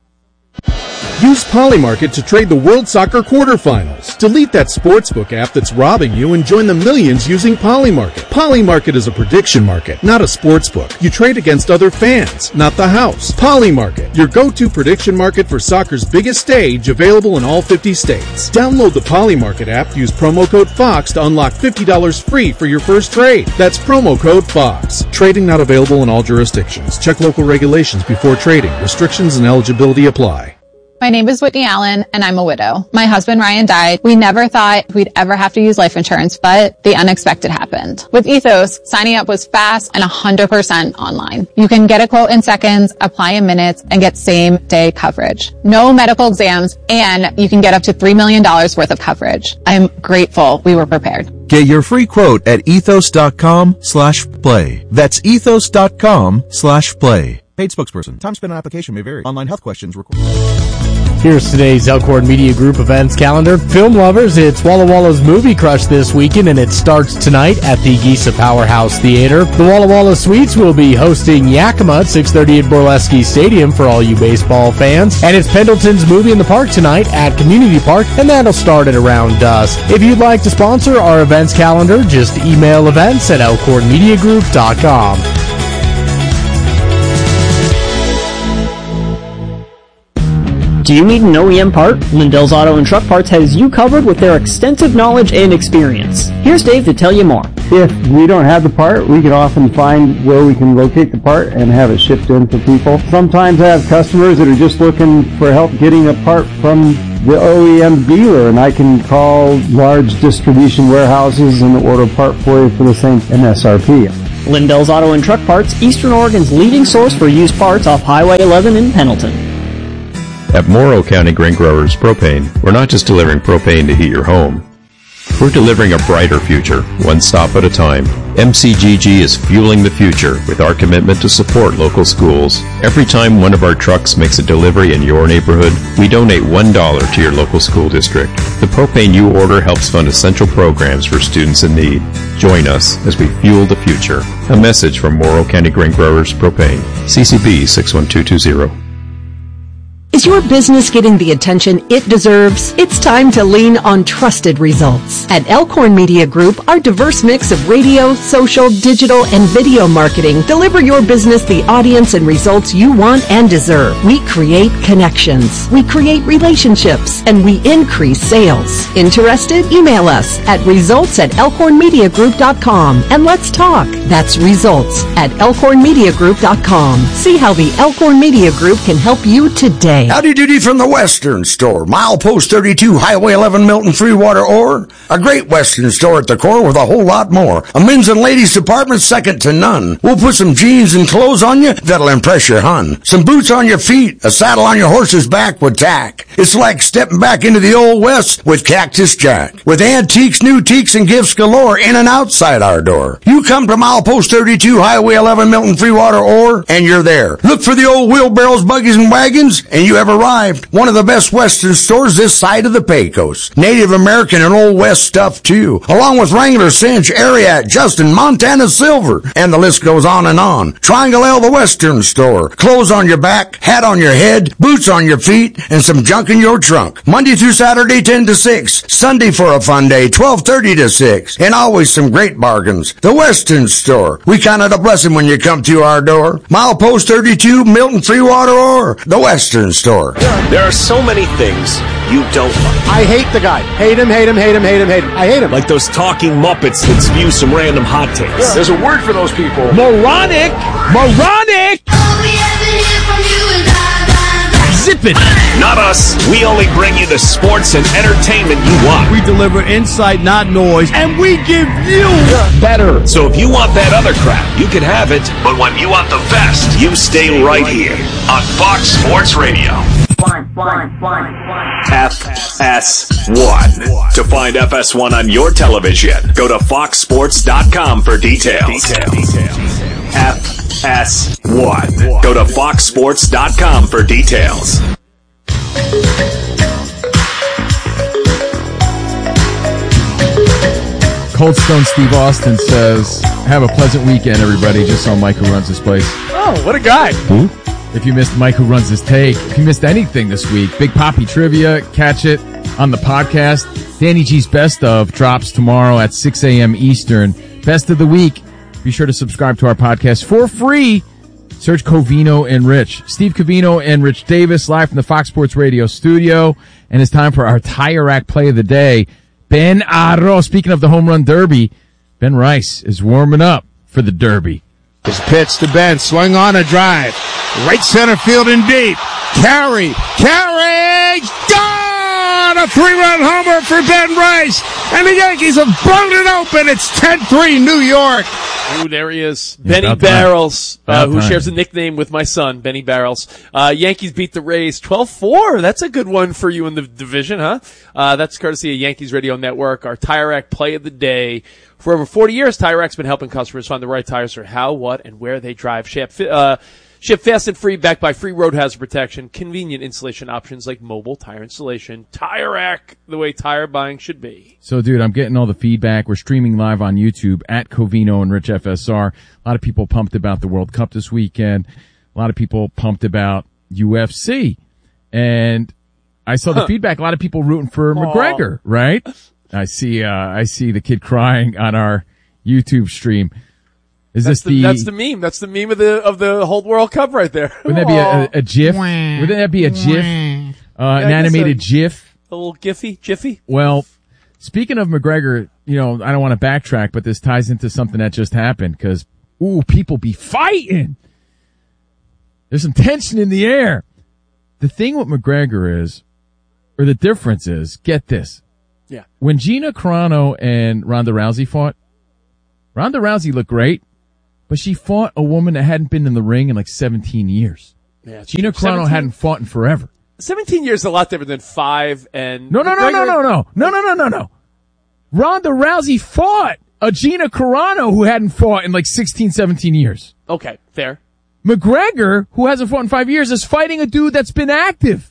Speaker 9: Use Polymarket to trade the World Soccer quarterfinals. Delete that sportsbook app that's robbing you and join the millions using Polymarket. Polymarket is a prediction market, not a sportsbook. You trade against other fans, not the house. Polymarket, your go-to prediction market for soccer's biggest stage, available in all fifty states. Download the Polymarket app, use promo code FOX to unlock fifty dollars free for your first trade. That's promo code FOX. Trading not available in all jurisdictions. Check local regulations before trading. Restrictions and eligibility apply.
Speaker 7: My name is Whitney Allen, and I'm a widow. My husband Ryan died. We never thought we'd ever have to use life insurance, but the unexpected happened. With Ethos, signing up was fast and one hundred percent online. You can get a quote in seconds, apply in minutes, and get same-day coverage. No medical exams, and you can get up to three million dollars worth of coverage. I'm grateful we were prepared.
Speaker 8: Get your free quote at ethos.com slash play. That's ethos.com slash play. Paid spokesperson. Time spent on application may vary. Online health questions required.
Speaker 22: Here's today's Elkhorn Media Group events calendar. Film lovers, it's Walla Walla's Movie Crush this weekend, and it starts tonight at the Giza Powerhouse Theater. The Walla Walla Suites will be hosting Yakima at six thirty at Borleski Stadium for all you baseball fans. And it's Pendleton's Movie in the Park tonight at Community Park, and that'll start at around dusk. If you'd like to sponsor our events calendar, just email events at elkhorn media group dot com.
Speaker 23: Do you need an O E M part? Lindell's Auto and Truck Parts has you covered with their extensive knowledge and experience. Here's Dave to tell you more.
Speaker 24: If we don't have the part, we can often find where we can locate the part and have it shipped in for people. Sometimes I have customers that are just looking for help getting a part from the O E M dealer, and I can call large distribution warehouses and order a part for you for the same M S R P.
Speaker 23: Lindell's Auto and Truck Parts, Eastern Oregon's leading source for used parts off Highway eleven in Pendleton.
Speaker 25: At Morrow County Grain Growers Propane, we're not just delivering propane to heat your home. We're delivering a brighter future, one stop at a time. M C G G is fueling the future with our commitment to support local schools. Every time one of our trucks makes a delivery in your neighborhood, we donate one dollar to your local school district. The propane you order helps fund essential programs for students in need. Join us as we fuel the future. A message from Morrow County Grain Growers Propane. C C B six one two two zero.
Speaker 26: Is your business getting the attention it deserves? It's time to lean on trusted results. At Elkhorn Media Group, our diverse mix of radio, social, digital, and video marketing deliver your business the audience and results you want and deserve. We create connections, we create relationships, and we increase sales. Interested? Email us at results at elkhorn media group dot com and let's talk. That's results at elkhorn media group dot com. See how the Elkhorn Media Group can help you today.
Speaker 27: Howdy doody from the Western Store. Milepost thirty-two, Highway eleven, Milton Freewater Ore. A great Western store at the core with a whole lot more. A men's and ladies department second to none. We'll put some jeans and clothes on you that'll impress your hun. Some boots on your feet, a saddle on your horse's back with tack. It's like stepping back into the old West with Cactus Jack. With antiques, new teaks, and gifts galore in and outside our door. You come to Milepost thirty-two, Highway eleven, Milton Freewater Ore, and you're there. Look for the old wheelbarrows, buggies, and wagons, and you have arrived. One of the best Western stores this side of the Pecos. Native American and Old West stuff too. Along with Wrangler, Cinch, Ariat, Justin, Montana Silver. And the list goes on and on. Triangle L, the Western Store. Clothes on your back, hat on your head, boots on your feet, and some junk in your trunk. Monday through Saturday, ten to six. Sunday for a fun day, twelve thirty to six. And always some great bargains. The Western Store. We count it a blessing when you come to our door. Milepost thirty-two, Milton Freewater Ore. The Western Store.
Speaker 28: There are so many things you don't like.
Speaker 29: I hate the guy. Hate him, hate him, hate him, hate him, hate him. I hate him.
Speaker 28: Like those talking Muppets that spew some random hot takes.
Speaker 29: Yeah.
Speaker 28: There's a word for those people.
Speaker 12: Moronic! Moronic! Zip it!
Speaker 28: Not us. We only bring you the sports and entertainment you want.
Speaker 12: We deliver insight, not noise, and we give you better.
Speaker 28: So if you want that other crap, you can have it. But when you want the best, you stay right here on Fox Sports Radio.
Speaker 13: One, one, one, one.
Speaker 5: F S one. To find F S one on your television, go to fox sports dot com for details. Details. F S one. Go to fox sports dot com for details.
Speaker 2: Cold Stone Steve Austin says, have a pleasant weekend, everybody. Just saw Mike who runs this place.
Speaker 1: Oh, what a guy.
Speaker 2: Who? If you missed Mike who runs his take, if you missed anything this week, Big Poppy Trivia, catch it on the podcast. Danny G's Best Of drops tomorrow at six a.m. Eastern. Best of the week. Be sure to subscribe to our podcast for free. Search Covino and Rich. Steve Covino and Rich Davis live from the Fox Sports Radio studio. And it's time for our Tire Rack Play of the Day. Ben Arroyo. Speaking of the Home Run Derby, Ben Rice is warming up for the Derby.
Speaker 30: His pitch to Ben, swing on a drive. Right center field and deep.
Speaker 3: Carey, Carey, gone! A three-run homer for Ben Rice, and the Yankees have blown it open. It's ten three New York.
Speaker 1: Ooh, there he is.
Speaker 2: Yeah,
Speaker 1: Benny
Speaker 2: about
Speaker 1: Barrels,
Speaker 2: time.
Speaker 1: uh,
Speaker 2: About
Speaker 1: who
Speaker 2: time.
Speaker 1: shares a nickname with my son, Benny Barrels. Uh, Yankees beat the Rays twelve four. That's a good one for you in the division, huh? Uh, that's courtesy of Yankees Radio Network, our Tire Rack play of the day. For over forty years, Tire Rack's been helping customers find the right tires for how, what, and where they drive. Ship, uh, ship fast and free, backed by free road hazard protection, convenient installation options like mobile tire installation. Tire Rack, the way tire buying should be.
Speaker 2: So, dude, I'm getting all the feedback. We're streaming live on YouTube at Covino and Rich F S R. A lot of people pumped about the World Cup this weekend. A lot of people pumped about U F C. And I saw the
Speaker 1: Huh.
Speaker 2: feedback. A lot of people rooting for
Speaker 1: Aw.
Speaker 2: McGregor, right? I see, uh, I see the kid crying on our YouTube stream. Is
Speaker 1: That's
Speaker 2: this
Speaker 1: the,
Speaker 2: the,
Speaker 1: that's the meme. That's the meme of the of the whole World Cup right there.
Speaker 2: wouldn't that be
Speaker 1: Aw.
Speaker 2: a, a GIF? Wouldn't that be a GIF? Uh, an
Speaker 1: I guess
Speaker 2: animated
Speaker 1: so.
Speaker 2: GIF?
Speaker 1: A little Giphy, Jiffy.
Speaker 2: Well, speaking of McGregor, you know, I don't want to backtrack, but this ties into something that just happened because, ooh, people be fighting. There's some tension in the air. The thing with McGregor is, or the difference is, get this.
Speaker 1: Yeah.
Speaker 2: When Gina Carano and Ronda Rousey fought, Ronda Rousey looked great, but she fought a woman that hadn't been in the ring in like seventeen years.
Speaker 1: Yeah, it's
Speaker 2: Gina
Speaker 1: true.
Speaker 2: Carano
Speaker 1: seventeen
Speaker 2: hadn't fought in forever.
Speaker 1: seventeen years is a lot different than five and
Speaker 2: No, no, no, no,
Speaker 1: McGregor-
Speaker 2: no, no, no, no, no, no, no. Ronda Rousey fought a Gina Carano who hadn't fought in like sixteen, seventeen years.
Speaker 1: Okay, fair.
Speaker 2: McGregor, who hasn't fought in five years, is fighting a dude that's been active.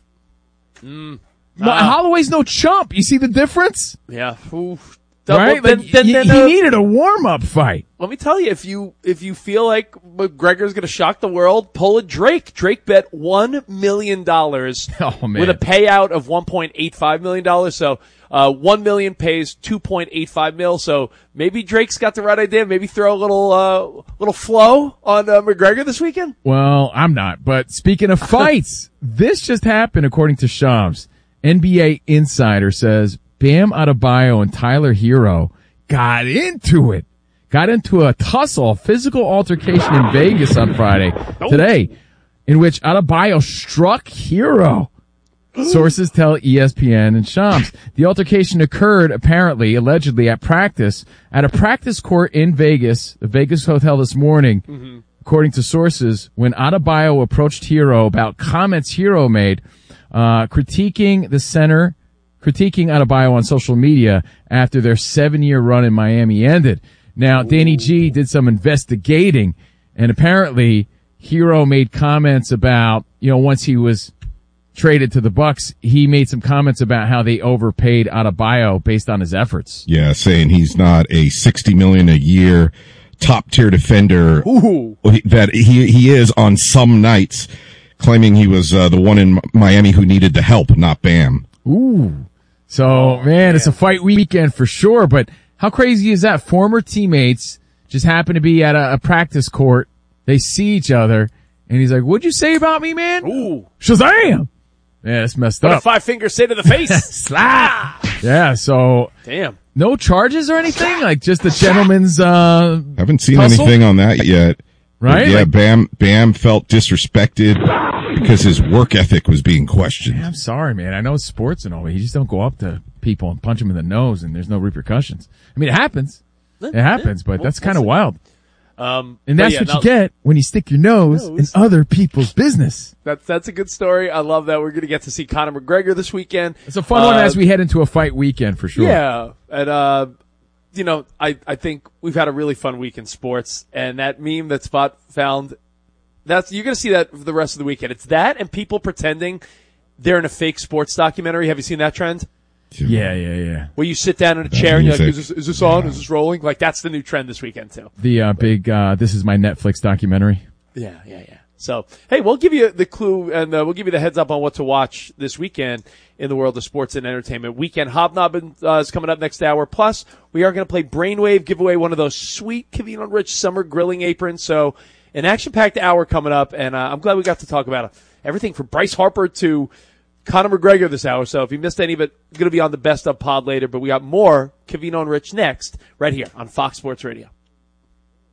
Speaker 1: Mm.
Speaker 2: No,
Speaker 1: Ah.
Speaker 2: Holloway's no chump. You see the difference?
Speaker 1: Yeah. Ooh.
Speaker 2: Right?
Speaker 1: Well, then-
Speaker 2: Like,
Speaker 1: then-
Speaker 2: he,
Speaker 1: then,
Speaker 2: he
Speaker 1: uh,
Speaker 2: needed a warm-up fight.
Speaker 1: Let me tell you, if you if you feel like McGregor's going to shock the world, pull a Drake. Drake bet one million dollars
Speaker 2: Oh, man.
Speaker 1: with a payout of one point eight five million dollars. So uh, one million pays two point eight five mil. So maybe Drake's got the right idea. Maybe throw a little uh, little flow on uh, McGregor this weekend.
Speaker 2: Well, I'm not. But speaking of fights, this just happened according to Shams. N B A Insider says Bam Adebayo and Tyler Hero got into it. Got into a tussle, physical altercation in Vegas on Friday, today, in which Adebayo struck Hero. Sources tell E S P N and Shams. The altercation occurred, apparently, allegedly, at practice, at a practice court in Vegas, the Vegas hotel this morning,
Speaker 1: Mm-hmm.
Speaker 2: according to sources, when Adebayo approached Hero about comments Hero made, uh, critiquing the center, critiquing Adebayo on social media after their seven-year run in Miami ended. Now, Danny G did some investigating, and apparently Hero made comments about, you know, once he was traded to the Bucks, he made some comments about how they overpaid Adebayo based on his efforts.
Speaker 21: Yeah, saying he's not a sixty million a year top tier defender
Speaker 1: Ooh.
Speaker 21: that he he is on some nights, claiming he was uh, the one in Miami who needed the help, not Bam.
Speaker 2: Ooh. So, man, it's a fight weekend for sure, but how crazy is that? Former teammates just happen to be at a, a practice court. They see each other, and he's like, what'd you say about me, man?
Speaker 1: Ooh.
Speaker 2: Shazam! Yeah, that's messed
Speaker 1: What
Speaker 2: up.
Speaker 1: a five finger say to the face.
Speaker 2: Slap! Yeah, so.
Speaker 1: Damn.
Speaker 2: No charges or anything? Like just the gentleman's, uh.
Speaker 21: Haven't seen
Speaker 2: tussle?
Speaker 21: anything on that yet.
Speaker 2: Right?
Speaker 21: But yeah,
Speaker 2: Like-
Speaker 21: Bam Bam felt disrespected because his work ethic was being questioned.
Speaker 2: I'm sorry, man. I know it's sports and all, but you just don't go up to people and punch them in the nose and there's no repercussions. I mean, it happens. It happens, but
Speaker 1: We'll-
Speaker 2: that's
Speaker 1: we'll
Speaker 2: kind of
Speaker 1: see.
Speaker 2: wild.
Speaker 1: Um,
Speaker 2: And
Speaker 1: but
Speaker 2: that's
Speaker 1: yeah,
Speaker 2: what
Speaker 1: now-
Speaker 2: you get when you stick your nose,
Speaker 1: Nose.
Speaker 2: in other people's business.
Speaker 1: That's that's a good story. I love that. We're going to get to see Conor McGregor this weekend.
Speaker 2: It's a fun one
Speaker 1: Uh,
Speaker 2: as we head into a fight weekend for sure.
Speaker 1: Yeah, and uh, you know, I I think we've had a really fun week in sports, and that meme that Spot found, that's you're going to see that for the rest of the weekend. It's that and people pretending they're in a fake sports documentary. Have you seen that trend?
Speaker 2: Yeah, yeah, yeah.
Speaker 1: Where you sit down in a chair and you're like,
Speaker 21: music.
Speaker 1: is this, is this on? Is this rolling? Like, that's the new trend this weekend, too.
Speaker 2: The uh, big, uh, this is my Netflix documentary.
Speaker 1: Yeah, yeah, yeah. So, hey, we'll give you the clue and uh, we'll give you the heads up on what to watch this weekend in the world of sports and entertainment. Weekend Hobnobbing uh, is coming up next hour. Plus, we are going to play Brainwave, give away one of those sweet Covino and Rich summer grilling aprons. So, an action-packed hour coming up, and uh, I'm glad we got to talk about it. Everything from Bryce Harper to Conor McGregor this hour. So if you missed any of it, going to be on the best of pod later. But we got more Covino and Rich next, right here on Fox Sports Radio.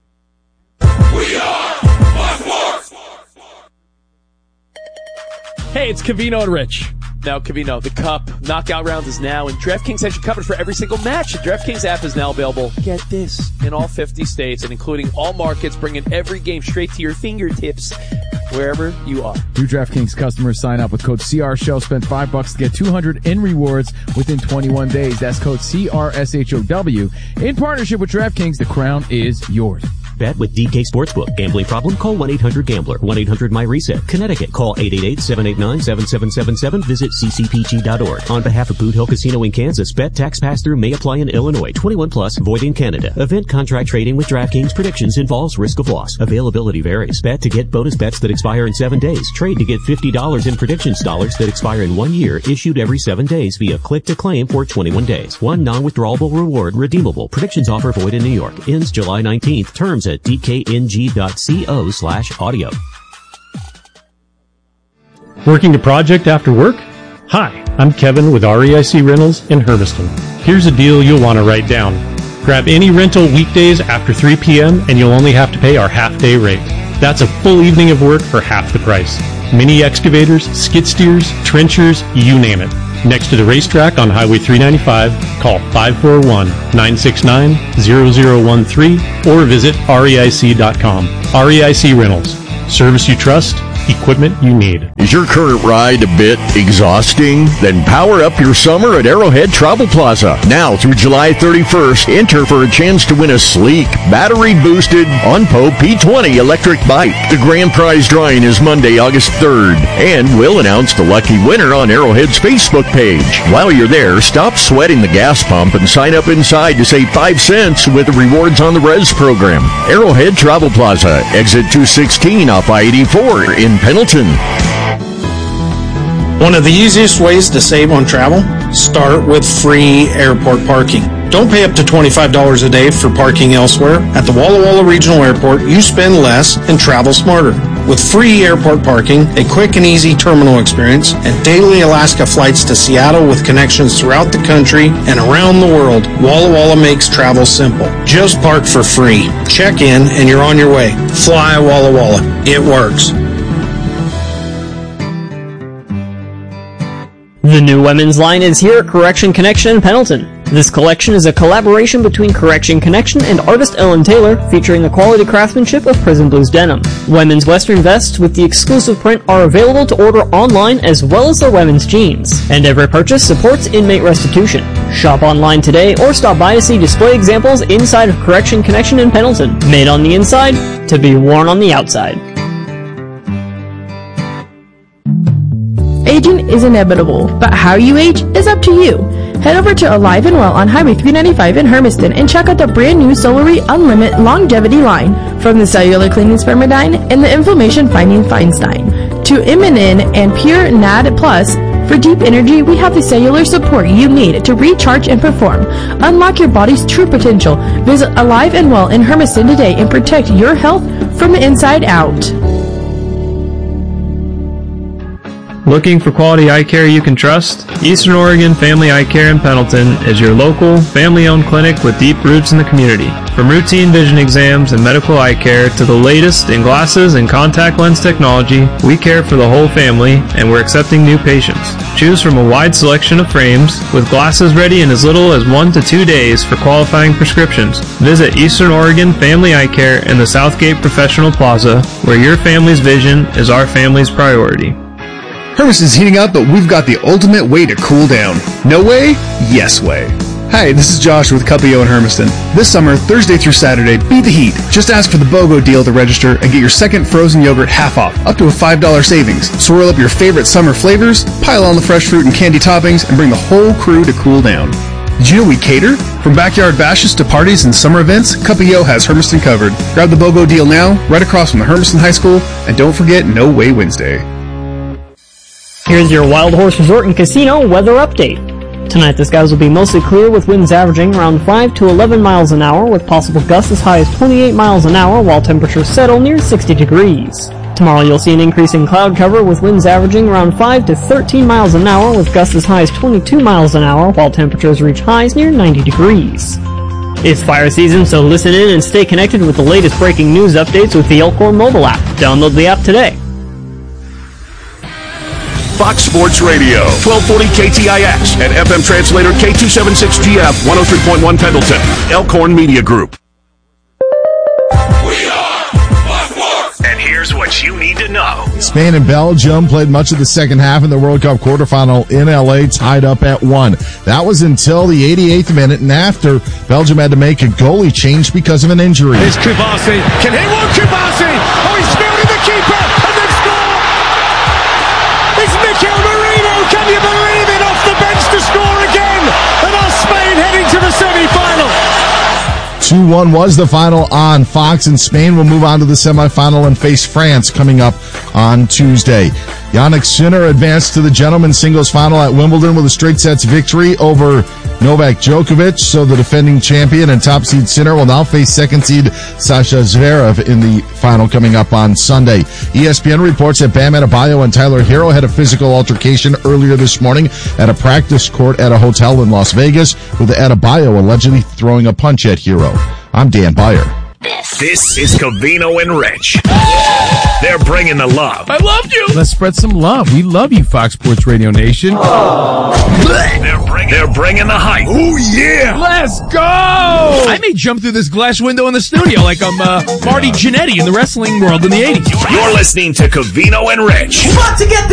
Speaker 15: We are Fox Sports.
Speaker 1: Hey, it's Cavino and Rich. Now, Cavino, the Cup knockout round is now, and DraftKings has you covered for every single match. The DraftKings app is now available, get this, in all fifty states and including all markets, bringing every game straight to your fingertips wherever you are.
Speaker 2: New DraftKings customers sign up with code C R Show. Spend five bucks to get two hundred in rewards within twenty-one days. That's code C R S H O W. In partnership with DraftKings, the crown is yours.
Speaker 4: Bet with D K Sportsbook. Gambling problem? Call one eight hundred gambler. one eight hundred my reset. Connecticut. Call eight eight eight, seven eight nine, seven seven seven seven. Visit c c p g dot org. On behalf of Boot Hill Casino in Kansas, bet tax pass-through may apply in Illinois. twenty-one plus, void in Canada. Event contract trading with DraftKings predictions involves risk of loss. Availability varies. Bet to get bonus bets that expire in seven days. Trade to get fifty dollars in predictions dollars that expire in one year, issued every seven days via click to claim for twenty-one days. One non-withdrawable reward redeemable. Predictions offer void in New York. Ends July nineteenth. Terms at d k n g dot co slash audio.
Speaker 6: Working a project after work? Hi, I'm Kevin with R E I C Rentals in Hermiston. Here's a deal you'll want to write down. Grab any rental weekdays after three p.m. and you'll only have to pay our half-day rate. That's a full evening of work for half the price. Mini excavators, skid steers, trenchers, you name it. Next to the racetrack on Highway three ninety-five, call five four one, nine six nine, zero zero one three or visit R E I C dot com. R E I C Rentals. Service you trust, equipment you need.
Speaker 10: Is your current ride a bit exhausting? Then power up your summer at Arrowhead Travel Plaza. Now through July thirty-first, enter for a chance to win a sleek, battery-boosted Onpo P twenty electric bike. The grand prize drawing is Monday, August third, and we'll announce the lucky winner on Arrowhead's Facebook page. While you're there, stop sweating the gas pump and sign up inside to save five cents with the Rewards on the Res program. Arrowhead Travel Plaza, exit two sixteen off I eighty-four in Pendleton.
Speaker 11: One of the easiest ways to save on travel? Start with free airport parking. Don't pay up to twenty-five dollars a day for parking elsewhere. At the Walla Walla Regional Airport, you spend less and travel smarter. With free airport parking, a quick and easy terminal experience, and daily Alaska flights to Seattle with connections throughout the country and around the world, Walla Walla makes travel simple. Just park for free. Check in and you're on your way. Fly Walla Walla. It works.
Speaker 23: The new women's line is here at Correction Connection in Pendleton. This collection is a collaboration between Correction Connection and artist Ellen Taylor, featuring the quality craftsmanship of Prison Blues denim. Women's western vests with the exclusive print are available to order online as well as their women's jeans. And every purchase supports inmate restitution. Shop online today or stop by to see display examples inside of Correction Connection in Pendleton. Made on the inside to be worn on the outside.
Speaker 14: Aging is inevitable, but how you age is up to you. Head over to Alive and Well on Highway three ninety-five in Hermiston and check out the brand new Solary Unlimited Longevity line. From the cellular cleaning Spermidine and the inflammation fighting Feinstein to Immunin and Pure N A D Plus. For deep energy, we have the cellular support you need to recharge and perform. Unlock your body's true potential. Visit Alive and Well in Hermiston today and protect your health from the inside out.
Speaker 16: Looking for quality eye care you can trust? Eastern Oregon Family Eye Care in Pendleton is your local, family-owned clinic with deep roots in the community. From routine vision exams and medical eye care to the latest in glasses and contact lens technology, we care for the whole family and we're accepting new patients. Choose from a wide selection of frames with glasses ready in as little as one to two days for qualifying prescriptions. Visit Eastern Oregon Family Eye Care in the Southgate Professional Plaza, where your family's vision is our family's priority.
Speaker 17: Hermiston's heating up, but we've got the ultimate way to cool down. No way? Yes way. Hi, this is Josh with Cuppio in Hermiston. This summer, Thursday through Saturday, beat the heat. Just ask for the BOGO deal to register and get your second frozen yogurt half off, up to a five dollars savings. Swirl up your favorite summer flavors, pile on the fresh fruit and candy toppings, and bring the whole crew to cool down. Did you know we cater? From backyard bashes to parties and summer events, Cuppio has Hermiston covered. Grab the BOGO deal now, right across from the Hermiston High School, and don't forget No Way Wednesday.
Speaker 23: Here's your Wild Horse Resort and Casino weather update. Tonight the skies will be mostly clear with winds averaging around five to eleven miles an hour with possible gusts as high as twenty-eight miles an hour while temperatures settle near sixty degrees. Tomorrow you'll see an increase in cloud cover with winds averaging around five to thirteen miles an hour with gusts as high as twenty-two miles an hour while temperatures reach highs near ninety degrees. It's fire season, so listen in and stay connected with the latest breaking news updates with the Elkhorn mobile app. Download the app today.
Speaker 28: Fox Sports Radio, twelve forty K T I X, and F M translator K two seventy-six G F, one oh three point one Pendleton. Elkhorn Media Group.
Speaker 5: And here's what you need to know.
Speaker 21: Spain and Belgium played much of the second half in the World Cup quarterfinal in L A, tied up at one. That was until the eighty-eighth minute, and after, Belgium had to make a goalie change because of an injury.
Speaker 15: Here's Kubasi. Can he won Kubasi? Oh, he's fielding the keeper, and they've scored! It's Mikel Merino, can you believe it? Off the bench to score again! And our Spain heading to the semi-final.
Speaker 21: two one was the final on Fox, and Spain will move on to the semifinal and face France coming up on Tuesday. Jannik Sinner advanced to the gentlemen's singles final at Wimbledon with a straight sets victory over Novak Djokovic. So the defending champion and top seed Sinner will now face second seed Sasha Zverev in the final coming up on Sunday. E S P N reports that Bam Adebayo and Tyler Hero had a physical altercation earlier this morning at a practice court at a hotel in Las Vegas, with Adebayo allegedly throwing a punch at Hero. I'm Dan Beyer.
Speaker 5: This is Covino and Rich. They're bringing the love.
Speaker 12: I loved you.
Speaker 2: Let's spread some love. We love you, Fox Sports Radio Nation.
Speaker 5: They're bringing, they're bringing the hype.
Speaker 12: Oh, yeah. Let's go. I may jump through this glass window in the studio like I'm uh, Marty Jannetty in the wrestling world in the eighties.
Speaker 5: You're listening to Covino and Rich.
Speaker 15: About to get the